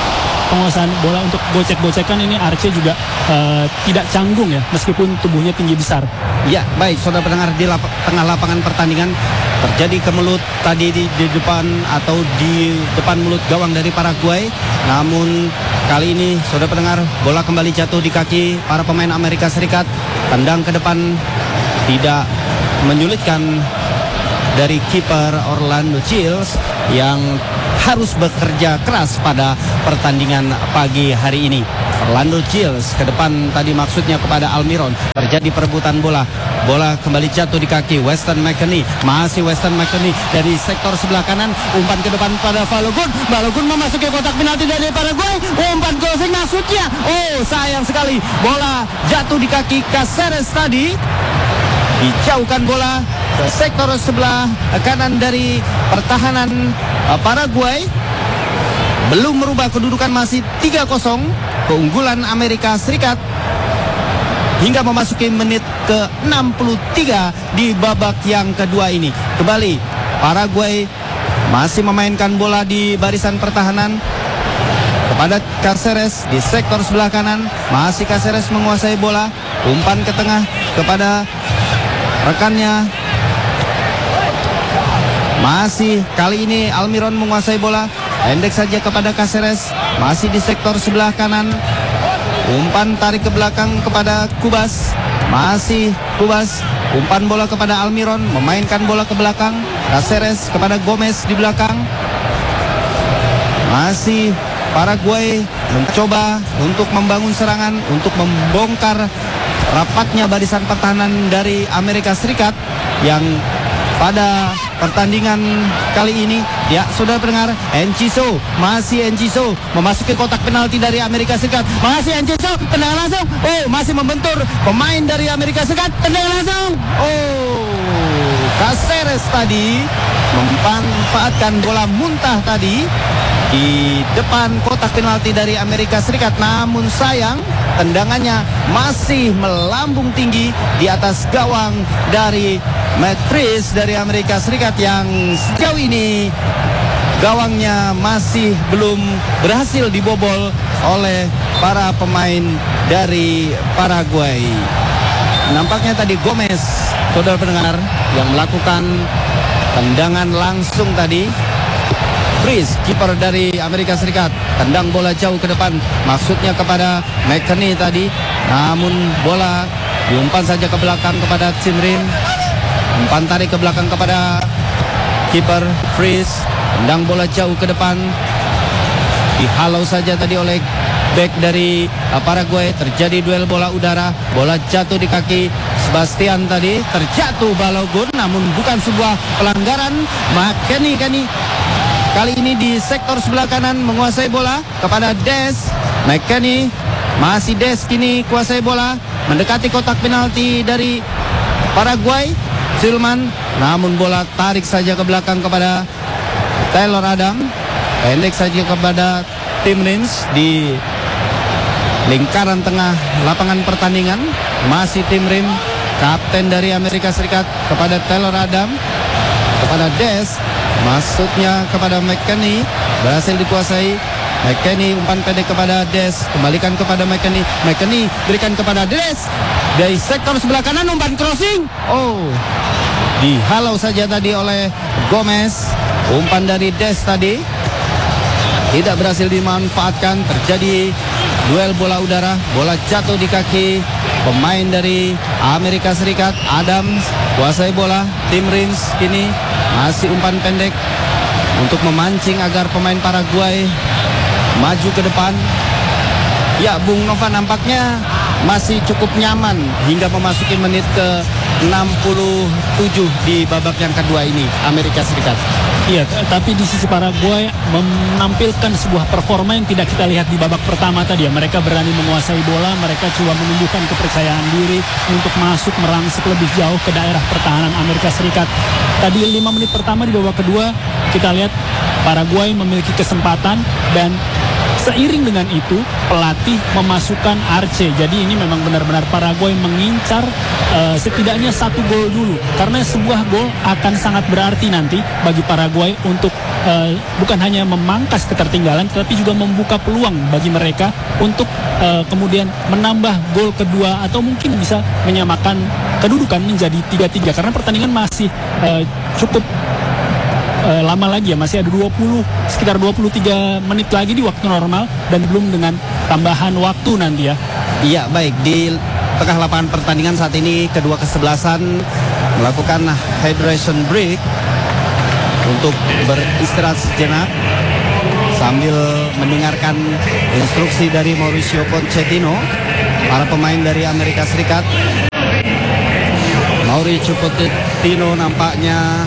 Speaker 1: penguasaan bola untuk gocek-gocekan ini Arce juga uh, tidak canggung ya, meskipun tubuhnya tinggi besar.
Speaker 2: Ya, baik, saudara pendengar, di lap tengah lapangan pertandingan terjadi kemelut tadi di, di depan atau di depan mulut gawang dari Paraguay. Namun kali ini, saudara pendengar, bola kembali jatuh di kaki para pemain Amerika Serikat. Tendang ke depan tidak menyulitkan dari kiper Orlando Childs yang harus bekerja keras pada pertandingan pagi hari ini. Orlando Childs ke depan tadi maksudnya kepada Almiron. Terjadi perebutan bola. Bola kembali jatuh di kaki Weston McKennie. Masih Weston McKennie dari sektor sebelah kanan. Umpan ke depan pada Balogun. Balogun memasuki kotak penalti dari Paraguay. Umpan crossing maksudnya. Oh, sayang sekali. Bola jatuh di kaki Caceres tadi. Dijauhkan bola ke sektor sebelah kanan dari pertahanan Paraguay. Belum merubah kedudukan, masih tiga kosong keunggulan Amerika Serikat hingga memasuki menit ke enam puluh tiga di babak yang kedua ini. Kembali Paraguay masih memainkan bola di barisan pertahanan kepada Caceres di sektor sebelah kanan. Masih Caceres menguasai bola. Umpan ke tengah kepada rekannya. Masih kali ini Almiron menguasai bola. Pendek saja kepada Caceres. Masih di sektor sebelah kanan. Umpan tarik ke belakang kepada Kubas. Masih Kubas. Umpan bola kepada Almiron. Memainkan bola ke belakang. Caceres kepada Gomez di belakang. Masih Paraguay mencoba untuk membangun serangan, untuk membongkar rapatnya barisan pertahanan dari Amerika Serikat yang pada pertandingan kali ini, ya saudara pendengar, Enciso, masih Enciso memasuki kotak penalti dari Amerika Serikat. Masih Enciso, tendangan langsung. Oh, masih membentur pemain dari Amerika Serikat. Tendangan langsung. Oh, Caceres tadi memanfaatkan bola muntah tadi di depan kotak penalti dari Amerika Serikat. Namun sayang, tendangannya masih melambung tinggi di atas gawang dari Matt Freese dari Amerika Serikat yang sejauh ini gawangnya masih belum berhasil dibobol oleh para pemain dari Paraguay. Nampaknya tadi Gomez, saudara pendengar, yang melakukan tendangan langsung tadi. Freese, kiper dari Amerika Serikat, tendang bola jauh ke depan, maksudnya kepada McKennie tadi. Namun bola diumpan saja ke belakang kepada Tim Rim. Umpan tarik ke belakang kepada kiper Freese, tendang bola jauh ke depan. Dihalau saja tadi oleh back dari Paraguay. Terjadi duel bola udara. Bola jatuh di kaki Sebastian tadi. Terjatuh Balogun, namun bukan sebuah pelanggaran. McKennie kani kali ini di sektor sebelah kanan menguasai bola kepada Des. McKennie, masih Des kini kuasai bola, mendekati kotak penalti dari Paraguay. Silman, namun bola tarik saja ke belakang kepada Taylor Adam. Pendek saja kepada Tim Rins di lingkaran tengah lapangan pertandingan. Masih Tim Rim, kapten dari Amerika Serikat, kepada Taylor Adam, kepada Des. Maksudnya kepada McKennie, berhasil dikuasai. McKennie, umpan pendek kepada Des, kembalikan kepada McKennie. McKennie berikan kepada Des dari sektor sebelah kanan, umpan crossing. Oh, dihalau saja tadi oleh Gomez. Umpan dari Des tadi tidak berhasil dimanfaatkan. Terjadi duel bola udara. Bola jatuh di kaki pemain dari Amerika Serikat. Adams kuasai bola. Tim Rins kini masih umpan pendek untuk memancing agar pemain Paraguay maju ke depan. Ya, Bung Nova, nampaknya masih cukup nyaman hingga memasuki menit ke enam puluh tujuh di babak yang kedua ini Amerika Serikat.
Speaker 1: Iya, tapi di sisi Paraguay menampilkan sebuah performa yang tidak kita lihat di babak pertama tadi ya. Mereka berani menguasai bola, mereka coba menumbuhkan kepercayaan diri untuk masuk merangsek lebih jauh ke daerah pertahanan Amerika Serikat. Tadi lima menit pertama di babak kedua kita lihat Paraguay memiliki kesempatan dan seiring dengan itu pelatih memasukkan Arce. Jadi ini memang benar-benar Paraguay mengincar uh, setidaknya satu gol dulu, karena sebuah gol akan sangat berarti nanti bagi Paraguay untuk uh, bukan hanya memangkas ketertinggalan, tetapi juga membuka peluang bagi mereka untuk uh, kemudian menambah gol kedua atau mungkin bisa menyamakan kedudukan menjadi tiga tiga, karena pertandingan masih uh, cukup Uh, lama lagi ya, masih ada dua puluh sekitar dua puluh tiga menit lagi di waktu normal dan belum dengan tambahan waktu nanti ya.
Speaker 2: Iya, baik, di tengah lapangan pertandingan saat ini kedua kesebelasan melakukan hydration break untuk beristirahat sejenak sambil mendengarkan instruksi dari Mauricio Pochettino, para pemain dari Amerika Serikat. Mauricio Pochettino nampaknya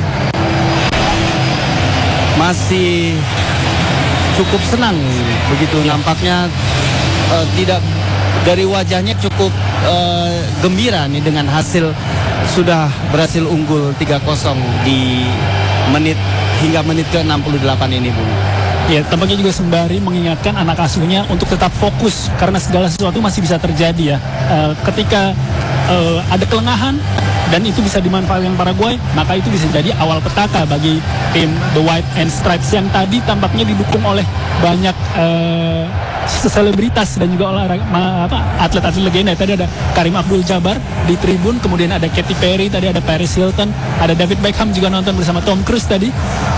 Speaker 2: masih cukup senang begitu ya. Nampaknya uh, tidak, dari wajahnya cukup uh, gembira nih dengan hasil, sudah berhasil unggul tiga kosong di menit hingga menit ke enam puluh delapan ini, Bung.
Speaker 1: Ya, tampaknya juga sembari mengingatkan anak asuhnya untuk tetap fokus karena segala sesuatu masih bisa terjadi ya. Uh, ketika uh, ada kelengahan dan itu bisa dimanfaatkan Paraguay, maka itu bisa jadi awal petaka bagi tim The White and Stripes yang tadi tampaknya didukung oleh banyak uh, selebritas dan juga olahraga apa atlet-atlet legenda. Tadi ada Karim Abdul-Jabbar di tribun, kemudian ada Katy Perry, tadi ada Paris Hilton, ada David Beckham juga nonton bersama Tom Cruise tadi.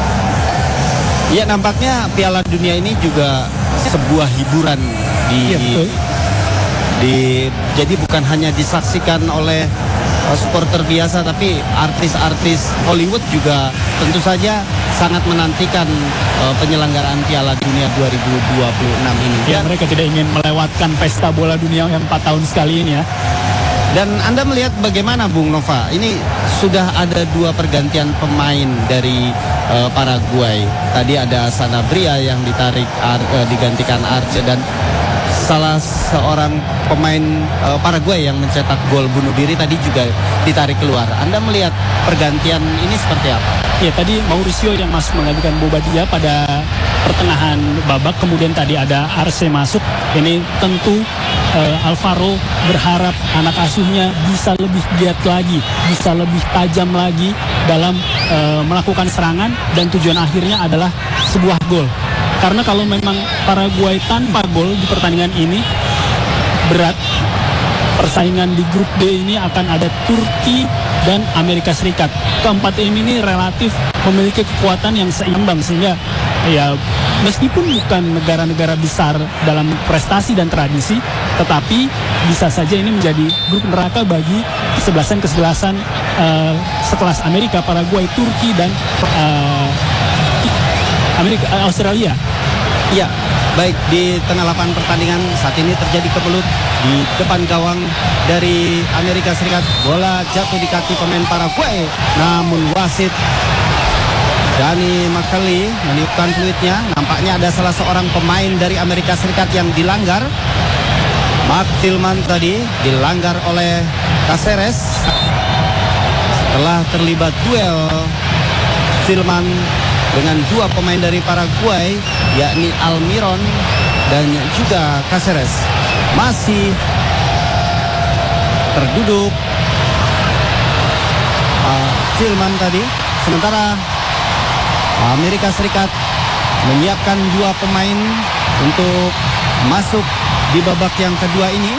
Speaker 2: Ya, nampaknya Piala Dunia ini juga sebuah hiburan di,
Speaker 1: ya, betul.
Speaker 2: di jadi bukan hanya disaksikan oleh supporter biasa, tapi artis-artis Hollywood juga tentu saja sangat menantikan uh, penyelenggaraan Piala Dunia dua ribu dua puluh enam ini.
Speaker 1: Ya, mereka tidak ingin melewatkan pesta bola dunia yang empat tahun sekali ini ya.
Speaker 2: Dan Anda melihat bagaimana, Bung Nova? Ini sudah ada dua pergantian pemain dari uh, Paraguay. Tadi ada Sanabria yang ditarik ar, uh, digantikan Arce, dan salah seorang pemain uh, Paraguay yang mencetak gol bunuh diri tadi juga ditarik keluar. Anda melihat pergantian ini seperti apa?
Speaker 1: Ya, tadi Mauricio yang masuk menggantikan Bobadilla pada pertengahan babak, kemudian tadi ada Arce masuk. Ini tentu uh, Alvaro berharap anak asuhnya bisa lebih giat lagi, bisa lebih tajam lagi dalam uh, melakukan serangan, dan tujuan akhirnya adalah sebuah gol. Karena kalau memang Paraguay tanpa gol di pertandingan ini berat, persaingan di grup D ini akan ada Turki dan Amerika Serikat. Keempat tim ini relatif memiliki kekuatan yang seimbang, sehingga ya meskipun bukan negara-negara besar dalam prestasi dan tradisi, tetapi bisa saja ini menjadi grup neraka bagi kesebelasan-kesebelasan uh, sekelas Amerika, Paraguay, Turki dan uh, Amerika, uh, Australia.
Speaker 2: Ya, baik, di tengah lapangan pertandingan saat ini terjadi kebelut di depan gawang dari Amerika Serikat. Bola jatuh di kaki pemain Paraguay, namun wasit Danny McCauley meniupkan fluidnya. Nampaknya ada salah seorang pemain dari Amerika Serikat yang dilanggar. Mark Tillman tadi dilanggar oleh Caceres. Setelah terlibat duel, Tillman dengan dua pemain dari Paraguay, yakni Almiron dan juga Caceres, masih terduduk uh, Tillman tadi. Sementara Amerika Serikat menyiapkan dua pemain untuk masuk di babak yang kedua ini.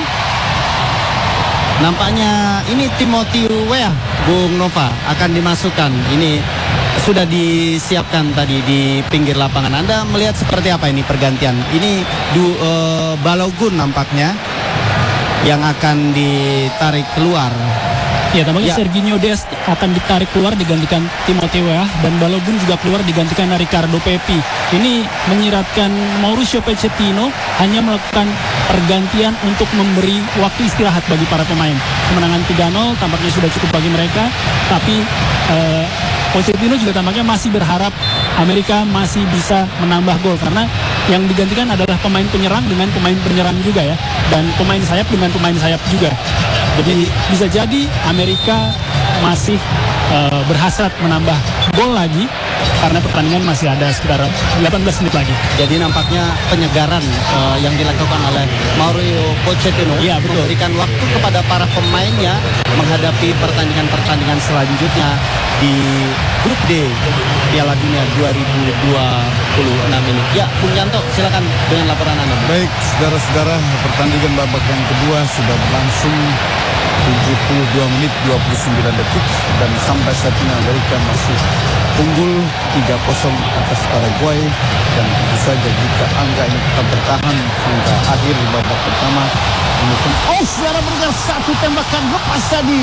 Speaker 2: Nampaknya ini Timothy Weah, Bung Nova, akan dimasukkan. Ini sudah disiapkan tadi di pinggir lapangan. Anda melihat seperti apa ini pergantian? Ini du, uh, Balogun nampaknya yang akan ditarik keluar.
Speaker 1: Ya, tampaknya
Speaker 2: Ya.
Speaker 1: Serginho Dest akan ditarik keluar digantikan Timothy Weah, dan Balogun juga keluar digantikan Ricardo Pepi. Ini menyiratkan Mauricio Pochettino hanya melakukan pergantian untuk memberi waktu istirahat bagi para pemain. Kemenangan tiga nol tampaknya sudah cukup bagi mereka, tapi uh, Pochettino juga tampaknya masih berharap Amerika masih bisa menambah gol, karena yang digantikan adalah pemain penyerang dengan pemain penyerang juga ya, dan pemain sayap dengan pemain sayap juga. Jadi bisa jadi Amerika masih uh, berhasrat menambah gol lagi, karena pertandingan masih ada sekitar delapan belas menit lagi.
Speaker 2: Jadi nampaknya penyegaran uh, yang dilakukan oleh Mauricio Pochettino
Speaker 1: ya, betul.
Speaker 2: memberikan waktu kepada para pemainnya menghadapi pertandingan-pertandingan selanjutnya di grup D Piala Dunia dua ribu dua puluh enam ini. Ya, Bung Yanto, silakan dengan laporan Anda.
Speaker 11: Baik, saudara-saudara, pertandingan babak yang kedua sudah berlangsung tujuh puluh dua menit dua puluh sembilan detik dan sampai saat ini Amerika masih unggul tiga kosong atas Paraguay, dan tentu saja jika angka ini tetap bertahan hingga akhir babak pertama. Oh, saudara mendengar satu tembakan lepas tadi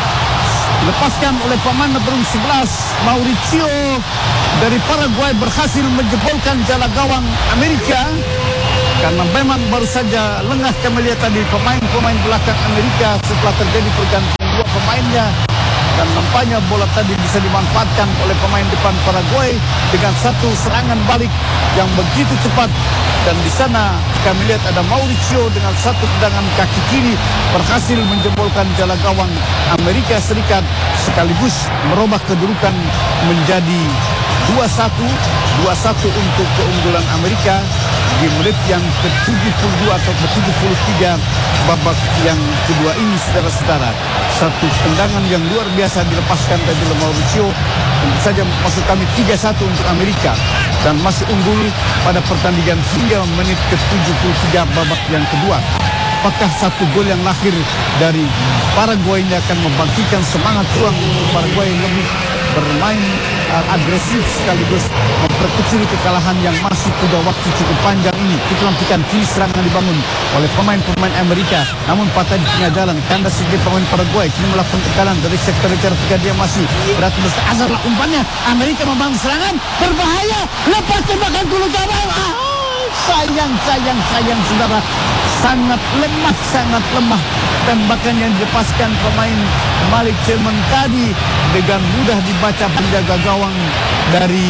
Speaker 11: dilepaskan oleh pemain nomor sebelas Mauricio dari Paraguay, berhasil menjebolkan jala gawang Amerika. Karena memang baru saja lengah kami lihat tadi pemain-pemain belakang Amerika setelah terjadi pergantian dua pemainnya, dan nampaknya bola tadi bisa dimanfaatkan oleh pemain depan Paraguay dengan satu serangan balik yang begitu cepat. Dan di sana kami lihat ada Mauricio dengan satu tendangan kaki kiri berhasil menjebolkan jala gawang Amerika Serikat, sekaligus merubah kedudukan menjadi dua satu dua satu untuk keunggulan Amerika di menit yang ke tujuh puluh dua atau ke tujuh puluh tiga babak yang kedua ini, saudara-saudara. Satu tendangan yang luar biasa dilepaskan dari Mauricio, tentu saja maksud kami tiga satu untuk Amerika, dan masih unggul pada pertandingan hingga menit ke tujuh puluh tiga babak yang kedua. Apakah satu gol yang lahir dari Paraguay ini akan membangkitkan semangat ruang Paraguay lebih bermain uh, agresif sekaligus memperkecil kekalahan yang masih pada waktu cukup panjang ini? Kita nantikan kiri serangan dibangun oleh pemain-pemain Amerika, namun patah di tengah jalan. Kandas sedikit pemain Paraguay kini melakukan tekanan dari sektor lebar tiga, dia masih berat terus azarlah umpannya. Amerika membangun serangan berbahaya, lepas tembakan dulu gawang. Ah, sayang, sayang, sayang, saudara. Sangat lemah, sangat lemah tembakan yang dilepaskan pemain Malik Tillman tadi, dengan mudah dibaca penjaga gawang dari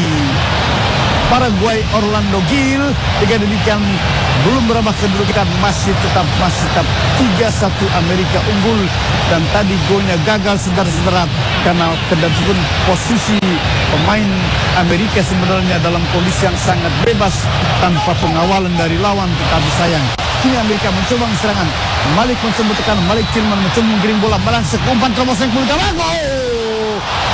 Speaker 11: Paraguay Orlando Gil. Dengan demikian belum berubah kedudukan, masih tetap masih tetap tiga satu Amerika unggul. Dan tadi golnya gagal, saudara-saudara, karena terdapat posisi pemain Amerika sebenarnya dalam kondisi yang sangat bebas tanpa pengawalan dari lawan, tetapi sayang kini Amerika mencoba serangan. Malik mencoba tekan, Malik Tillman mencoba menggiring bola, balangsek umpan terobosan ke gawang. Oh,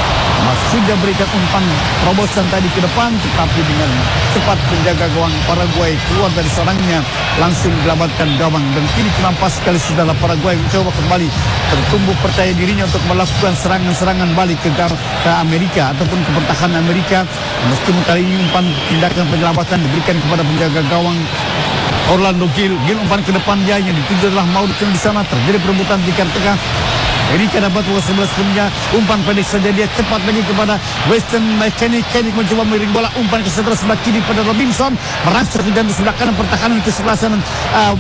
Speaker 11: sudah berikan umpan terobosan tadi ke depan, tetapi dengan cepat penjaga gawang Paraguay keluar dari sarangnya, langsung dilamatkan gawang. Dan kini nampak sekali saudara Paraguay mencoba kembali tertumbuh percaya dirinya untuk melakukan serangan-serangan balik ke, ke Amerika ataupun ke pertahanan Amerika. Meskipun kali ini umpan tindakan penyelamatan diberikan kepada penjaga gawang Orlando Gil. Gil umpan ke depan dia yang dituju adalah Mauricio. Di sana terjadi perebutan di tengah. Amerika dapat dua sebelas punya umpan pendek saja, dia cepat lagi kepada Weston Mechanic. Mechanic mencoba miring bola, umpan ke sebelah sebelah kiri pada Robinson, merangsek ke jantung sebelah kanan pertahanan ke sebelah sana. Uh,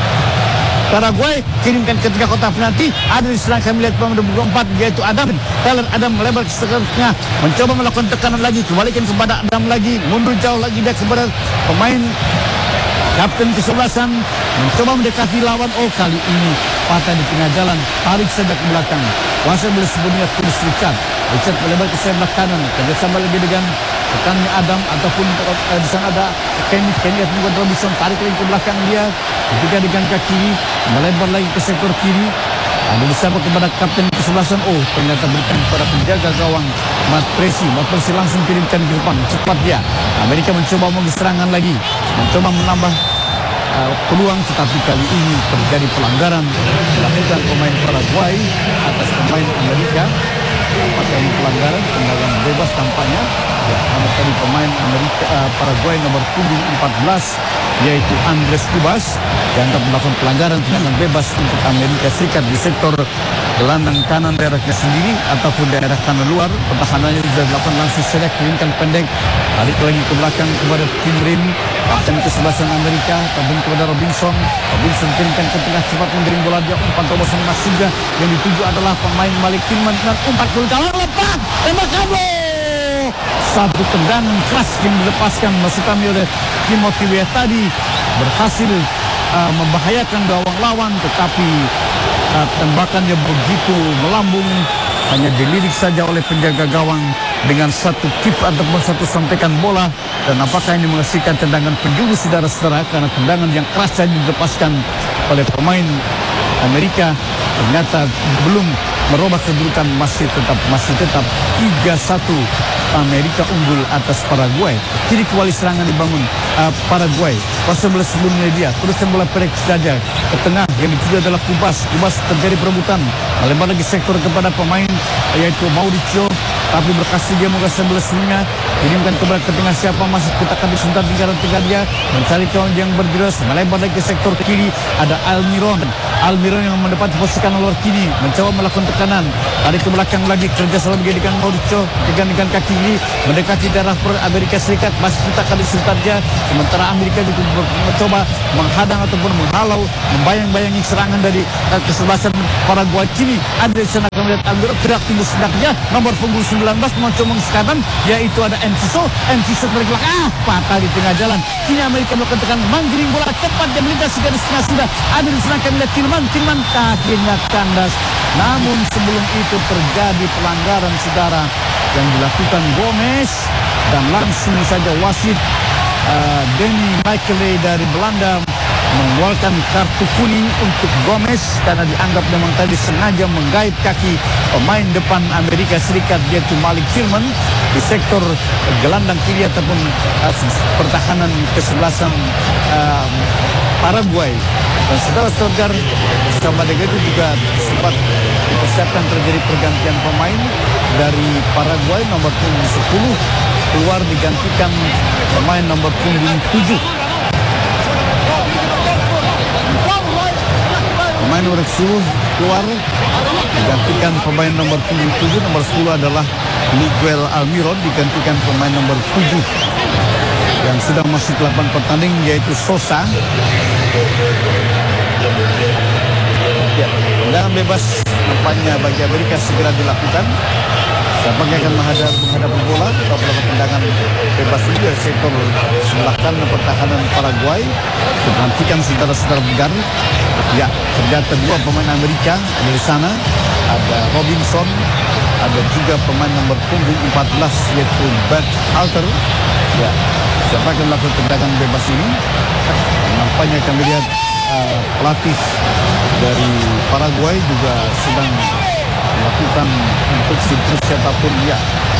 Speaker 11: Paraguay kirimkan ke tengah kotak penalti. Ada di serang kami lihat pemain nomor empat yaitu Adam. Taylor Adam melebar ke tengah, mencoba melakukan tekanan lagi, kembalikan kepada Adam lagi, mundur jauh lagi dia kepada pemain kapten kesebelasan, mencoba mendekati lawan. Oh, kali ini patah di tengah jalan, tarik saja ke belakang. Kuasa boleh sebutnya Chris Richard. Richard melebar ke sebelah kanan, kerjasama lagi dengan tekannya Adam ataupun uh, di sana ada Kenny Kenny atau Robinson, tarik lagi ke belakang dia. Ketika dengan kaki kiri, melebar lagi ke sektor kiri. Ada disapa kepada kapten kesebelasan. Oh, ternyata berikan kepada penjaga gawang Matt Tracy. Matt Tracy langsung kirimkan ke depan, cepat dia. Amerika mencoba mengeserangan lagi, mencoba menambah uh, peluang, tetapi kali ini terjadi pelanggaran dilakukan pemain Paraguay atas pemain Amerika. Apakah ini pelanggaran? Tendangan bebas tampaknya. Ya, karena tadi pemain Amerika uh, Paraguay nomor punggung empat belas yaitu Andres Cubas dianggap melakukan pelanggaran tendangan bebas untuk Amerika Serikat di sektor gelandang kanan daerahnya sendiri ataupun daerah kanan luar. Pertahanannya sudah dilakukan langsung selek, kirimkan pendek, balik lagi ke belakang kepada Tim Rim, kapten kesebelasan Amerika, tabung kepada Robinson. Robinson kirimkan ke tengah, cepat menggiring bola, dia umpan terobosan masuk juga, yang dituju adalah pemain Malik Tillman dengan umpan gol gawang lepas, tembak kabur. Satu tendangan keras yang dilepaskan masuk kami oleh Timothy Weah tadi berhasil uh, membahayakan gawang lawan, tetapi uh, tembakannya begitu melambung, hanya dilirik saja oleh penjaga gawang dengan satu kick ataupun satu sontekan bola. Dan apakah ini menghasilkan tendangan penjuru saudara-saudara, karena tendangan yang keras saja dilepaskan oleh pemain Amerika ternyata belum merubah kedudukan, masih tetap masih tetap tiga satu Amerika unggul atas Paraguay. Kini kembali serangan dibangun uh, Paraguay. Pasal bola sebelumnya dia terus bola pendek saja ke tengah, yang dituju adalah Kubas. Kubas terjadi perebutan, melebar lagi sektor kepada pemain yaitu Mauricio, tapi berhasil dia mengasah bola sebelumnya, kirimkan ke ke tengah. Siapa masih kita akan disebentar di jalan tengah, dia mencari kawan yang berjelas, melebar lagi ke sektor kiri. Ada Almiron Almiron yang mendapati posisi kanan luar kiri, mencoba melakukan tekanan, tarik ke belakang lagi, kerja sama dengan Mauricio, dengan kaki kiri mendekati daerah Amerika Serikat. Masih kita akan disebentar dia, sementara Amerika juga mencoba menghadang ataupun menghalau, membayang-bayangi serangan dari kesebelasan Paraguay. Kini ada di sana kami lihat Almiron gerak timbul sedaknya, nomor punggung sembilan belas mencoba mengeskanan, yaitu ada Enciso. Enciso dari belakang, ah, patah di tengah jalan. Kini Amerika melakukan tekanan, menggiring bola cepat dan melintasi garis tengah. Sudah ada di sana kami lihat Tilman, Tilman kakinya kandas. Namun sebelum itu terjadi pelanggaran saudara yang dilakukan Gomez, dan langsung saja wasit uh, Denny Michele dari Belanda mengeluarkan kartu kuning untuk Gomez karena dianggap memang tadi sengaja menggait kaki pemain depan Amerika Serikat yaitu Malik Tillman di sektor gelandang kiri ataupun uh, pertahanan kesebelasan uh, Paraguay. Dan saudara-saudara bersama dengan itu juga sempat dipersiapkan terjadi pergantian pemain dari Paraguay. Nomor punggung sepuluh keluar digantikan pemain nomor punggung tujuh. Pemain nomor sepuluh keluar digantikan pemain nomor punggung tujuh. Nomor sepuluh adalah Miguel Almiron, digantikan pemain nomor tujuh yang sedang masuk delapan pertanding yaitu Sosa. Ya, tendangan bebas nampaknya bagi Amerika segera dilakukan. Siapakah akan menghadap menghadapi bola atau melakukan tendangan bebas ini dari sektor sebelah kanan pertahanan Paraguay. Nantikan saudara-saudara Bugar. Ya, ternyata dua pemain Amerika dari sana. Ada Robinson, ada juga pemain nomor punggung empat belas yaitu Bert Halter. Ya, siapa akan melakukan tendangan bebas ini? Nampaknya kami lihat uh, pelatih dari Paraguay juga sedang melakukan instruksi terus siapapun dia.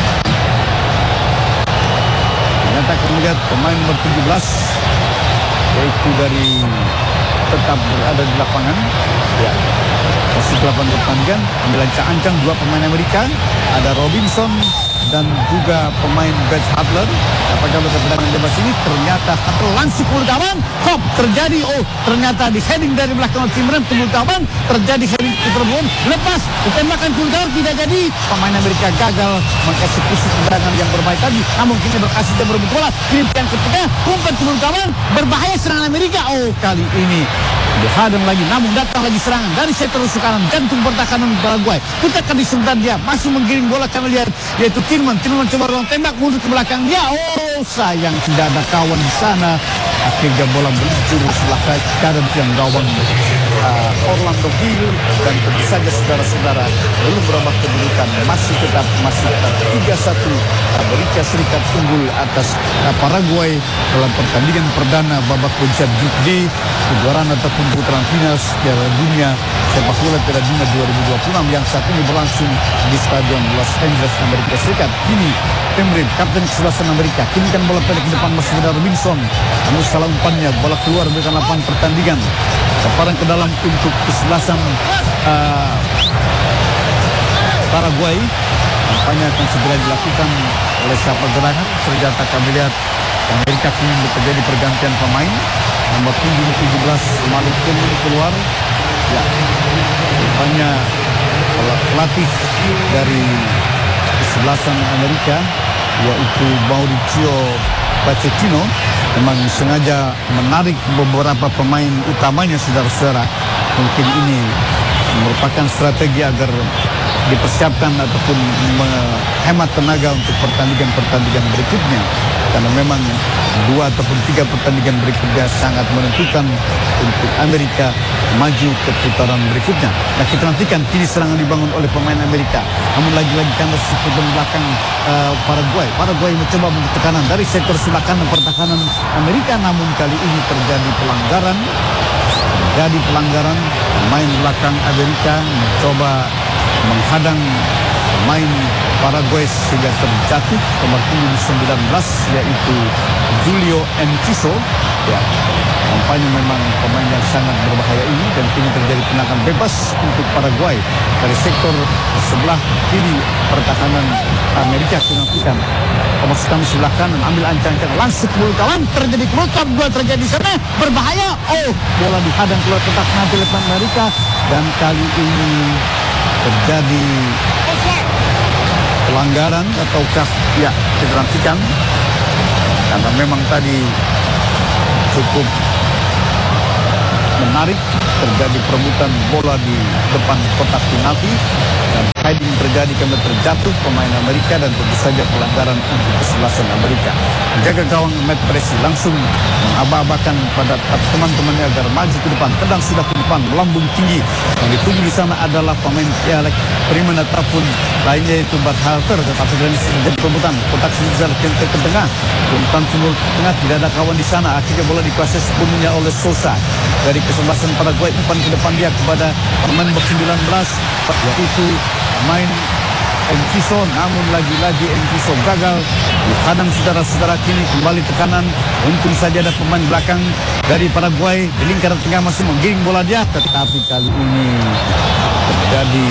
Speaker 11: Ternyata kami lihat pemain nomor tujuh belas yaitu dari tetap berada di lapangan. Ya, masih delapan pertandingan, ambil ancang-ancang dua pemain Amerika, ada Robinson dan juga pemain Bert Hadler. Apakah tendangan bebas ini ternyata Hadler langsung ke kawan, hop terjadi, oh ternyata di heading dari belakang tim rem ke kawan, terjadi heading terbun, lepas ditembakkan ke kawan, tidak jadi. Pemain Amerika gagal mengeksekusi tendangan yang berbahaya tadi, namun kini berhasil dan berebut bola, kirimkan ke tengah, umpan ke kawan, berbahaya serangan Amerika. Oh kali ini dihadang lagi, namun datang lagi serangan dari sektor kanan jantung pertahanan Paraguay. Kita akan disebentar dia masih menggiring bola, kami lihat yaitu Tilman. Tilman coba ruang tembak mundur ke belakang dia. Oh sayang tidak ada kawan di sana. Akhirnya bola meluncur sebelah kanan yang gawang uh, Orlando Gil, dan tentu saja saudara-saudara belum berubah kedudukan, masih tetap masih tetap tiga satu Amerika Serikat unggul atas uh, Paraguay dalam pertandingan perdana babak puncak Grup D kejuaraan ataupun putaran final Piala Dunia Sepak Bola Piala Dunia dua ribu dua puluh enam yang saat ini berlangsung di Stadion Los Angeles Amerika Serikat. Kini Pemrin, kapten kesebelasan Amerika, kini kan bola pendek ke depan masih ada Robinson, namun salah umpannya bola keluar berikan lapangan pertandingan. Lemparan ke dalam untuk kesebelasan uh, Paraguay. Nampaknya akan segera dilakukan oleh siapa gerangan. Ternyata kami lihat Amerika kini terjadi pergantian pemain. Nomor punggung tujuh belas Malik Tillman keluar. Ya, nampaknya pelatih dari kesebelasan Amerika yaitu Mauricio Pochettino memang sengaja menarik beberapa pemain utamanya saudara-saudara. Mungkin ini merupakan strategi agar dipersiapkan ataupun menghemat tenaga untuk pertandingan-pertandingan berikutnya, karena memang dua ataupun tiga pertandingan berikutnya sangat menentukan untuk Amerika maju ke putaran berikutnya. Nah, kita nantikan kini serangan dibangun oleh pemain Amerika, namun lagi-lagi kandas di belakang uh, Paraguay. Paraguay mencoba membuat tekanan dari sektor sebelah kanan pertahanan Amerika, namun kali ini terjadi pelanggaran. Jadi pelanggaran, pemain belakang Amerika mencoba menghadang pemain Paraguay sehingga terjatuh nomor punggung sembilan belas yaitu Julio Enciso. Ya, nampaknya memang pemain yang sangat berbahaya ini, dan kini terjadi tendangan bebas untuk Paraguay dari sektor sebelah kiri pertahanan Amerika. Kenantikan pemasukan sebelah kanan, ambil ancang-ancang langsung ke mulut kawan, terjadi keluar dua terjadi di sana, berbahaya. Oh, bola dihadang keluar kotak penalti oleh Amerika, dan kali ini terjadi pelanggaran ataukah ya kita nantikan, karena memang tadi cukup menarik, terjadi perebutan bola di depan kotak penalti dan heading terjadi karena terjatuh pemain Amerika, dan tentu saja pelanggaran untuk kesebelasan Amerika. Menjaga gawang Matt Presi langsung mengaba-abakan pada teman-temannya agar maju ke depan, tendang sudah ke depan, melambung tinggi. Yang ditunggu di sana adalah pemain Pialek Freeman ataupun lainnya yaitu Bart Halter, tetapi dari terjadi perebutan kotak Suzar ke tengah, perebutan timur tengah, tidak ada kawan di sana. Akhirnya bola dikuasai sepenuhnya oleh Sosa dari kesebelasan Paraguay. Umpan ke depan dia kepada pemain nomor sembilan belas yaitu main Enciso, namun lagi-lagi Enciso gagal dihadang saudara-saudara. Kini kembali tekanan, untung saja ada pemain belakang dari Paraguay di lingkaran tengah masih menggiring bola dia, tetapi kali ini terjadi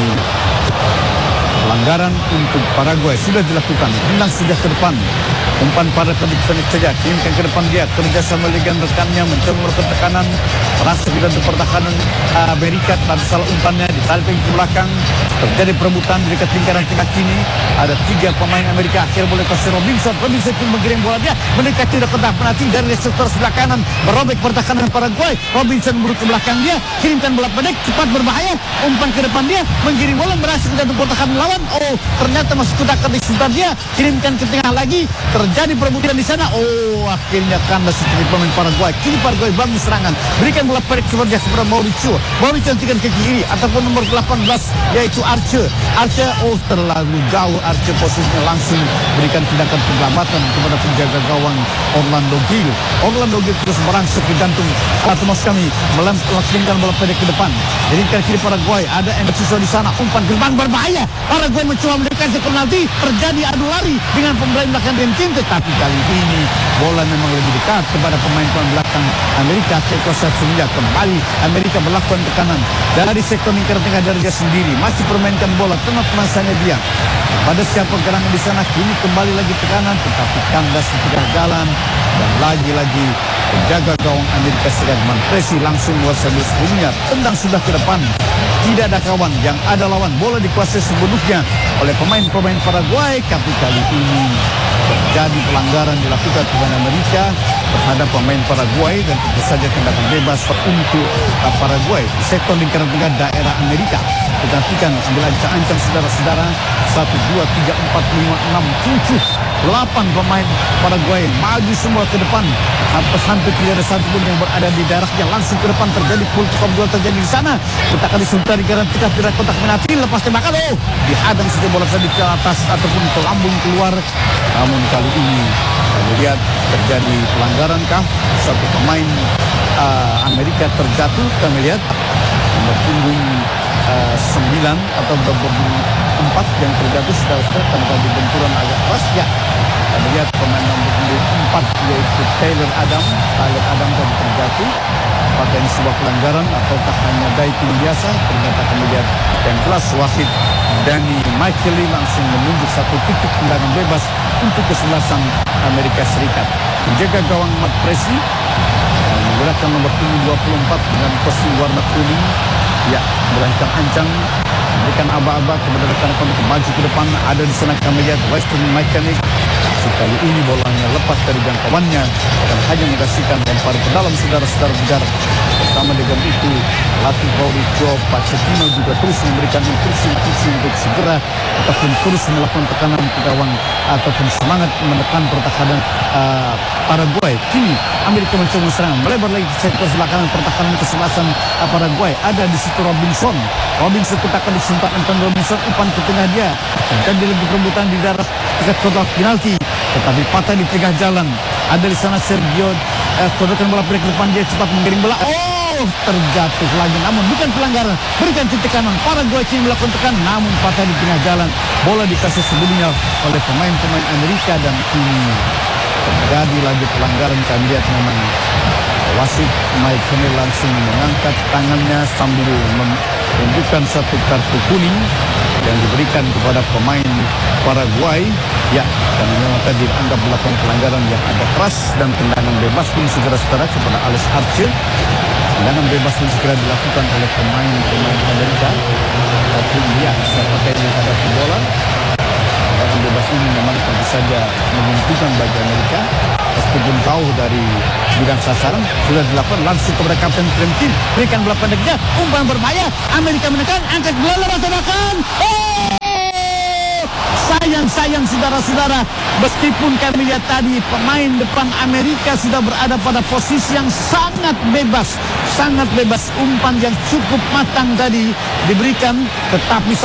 Speaker 11: pelanggaran untuk Paraguay. Sudah dilakukan, tendang sudah ke depan, umpan pada pendek-pendek saja, kirimkan ke depan dia, kerjasama dengan rekannya mencoba melakukan tekanan, merasa kita untuk pertahanan Amerika, tapi salah umpannya ditarik ke belakang, terjadi perebutan di dekat lingkaran tengah. Kini ada tiga pemain Amerika, akhirnya boleh kasih Robinson, Robinson pun mengirim bola dia mendekati kotak penalti dari sektor sebelah kanan, merobek pertahanan Paraguay. Robinson buruk ke belakang dia, kirimkan bola pendek, cepat berbahaya, umpan ke depan dia, menggiring bola berhasil ke dalam pertahanan lawan. Oh, ternyata masuk kotak di sebentar dia, kirimkan ke tengah lagi, terjadi perebutan di sana. Oh, akhirnya kandas sedikit pemain Paraguay. Kini Paraguay bangun serangan, berikan bola pendek kepada kepada Mauricio. Mauricio cantikan ke kiri ataupun nomor delapan belas yaitu Archer. Archer, oh terlalu jauh Archer posisinya, langsung berikan tindakan penyelamatan kepada penjaga gawang Orlando Gil. Orlando Gil terus merangsek ke jantung atau mas kami melepaskan bola pendek ke depan. Jadi ke kiri Paraguay ada Enciso di sana, umpan ke depan berbahaya. Paraguay mencoba mendekati penalti, terjadi adu lari dengan pemain belakang Rentin, tetapi kali ini bola memang lebih dekat kepada pemain-pemain belakang Amerika. Kekosa Suria kembali Amerika melakukan tekanan dari sektor lingkaran tengah dari dia sendiri, masih permainkan bola tengah penasanya dia pada siapa gerangan di sana. Kini kembali lagi tekanan, tetapi kandas kegagalan, dan lagi-lagi penjaga gawang Amerika Serikat Manfresi langsung luar sambil sebelumnya, tendang sudah ke depan, tidak ada kawan, yang ada lawan. Bola dikuasai sepenuhnya oleh pemain-pemain Paraguay, tapi kali ini terjadi pelanggaran dilakukan kepada Amerika terhadap pemain Paraguay, dan tentu saja tindakan bebas untuk Paraguay di sektor lingkaran tengah daerah Amerika. Perhatikan, ambil ancang-ancang saudara-saudara, satu, dua, tiga, empat, lima, enam, tujuh, delapan pemain Paraguay maju semua ke depan. Hampir tidak ada satu pun yang berada di daerahnya, langsung ke depan terjadi pulkop gol terjadi di sana. Kita akan disuntar di garis tengah tidak kotak penalti, lepas tembakan, oh dihadang saja bola tadi ke atas ataupun ke lambung keluar. Namun kali ini kami lihat terjadi pelanggaran kah? Satu pemain uh, Amerika terjatuh, kami lihat nomor punggung uh, sembilan atau nomor empat yang terjatuh setelah tanpa benturan agak keras. Ya, kami lihat pemain nomor punggung empat yaitu Taylor Adam, Taylor Adam tadi terjatuh. Apakah ini sebuah pelanggaran ataukah hanya diving biasa? Ternyata kami lihat yang kelas wasit Danny Michaeli langsung menunjuk satu titik tendangan bebas untuk kesebelasan Amerika Serikat. Menjaga gawang Matt Presi menggunakan nomor punggung dua puluh empat dengan kostum warna kuning. Ya, berancang-ancang memberikan aba-aba kepada rekan-rekan untuk maju ke depan. Ada di sana kami lihat Western Mechanic Sekali ini bolanya lepas dari jangkauannya dan hanya mengkasihkan lempar ke dalam saudara-saudara Bujar. Bersama dengan itu, pelatih Mauricio Pochettino juga terus memberikan instruksi-instruksi untuk segera ataupun terus melakukan tekanan ke gawang ataupun semangat menekan pertahanan uh, Paraguay. Kini Amerika mencoba serangan melebar lagi ke sektor belakangan pertahanan kesebelasan uh, Paraguay. Ada di situ Robinson. Robinson kutakan disempat Anton Robinson, umpan ke tengah dia. Terjadi lagi perebutan di darat dekat kotak penalti, tetapi patah di tengah jalan. Ada di sana Sergio eh, kodokan bola ke depan, dia cepat menggiring bola. Oh, terjatuh lagi, namun bukan pelanggaran. Berikan titik kanan. Paraguay kini melakukan tekanan, namun patah di tengah jalan. Bola dikasih sebelumnya oleh pemain-pemain Amerika dan kini terjadi lagi pelanggaran. Kami lihat memang wasit Mike Kenney langsung mengangkat tangannya sambil menunjukkan satu kartu kuning yang diberikan kepada pemain Paraguay. Ya, karena memang tadi dianggap melakukan pelanggaran yang agak keras dan tendangan bebas pun segera-segera kepada Alex Archer. Tendangan bebas pun segera dilakukan oleh pemain-pemain Amerika. Tapi ya, siapakah yang ada bola? Tendangan bebas ini memang tentu saja menguntungkan bagi Amerika. Meskipun tahu dari bidang sasaran sudah dilakukan langsung kepada Kapten Trentin. Berikan bola pendeknya, umpan berbahaya. Amerika menekan, angkat bola laksanakan. Oh! Sayang-sayang saudara-saudara, meskipun kami lihat tadi pemain depan Amerika sudah berada pada posisi yang sangat bebas, sangat bebas, umpan yang cukup matang tadi diberikan, tetapi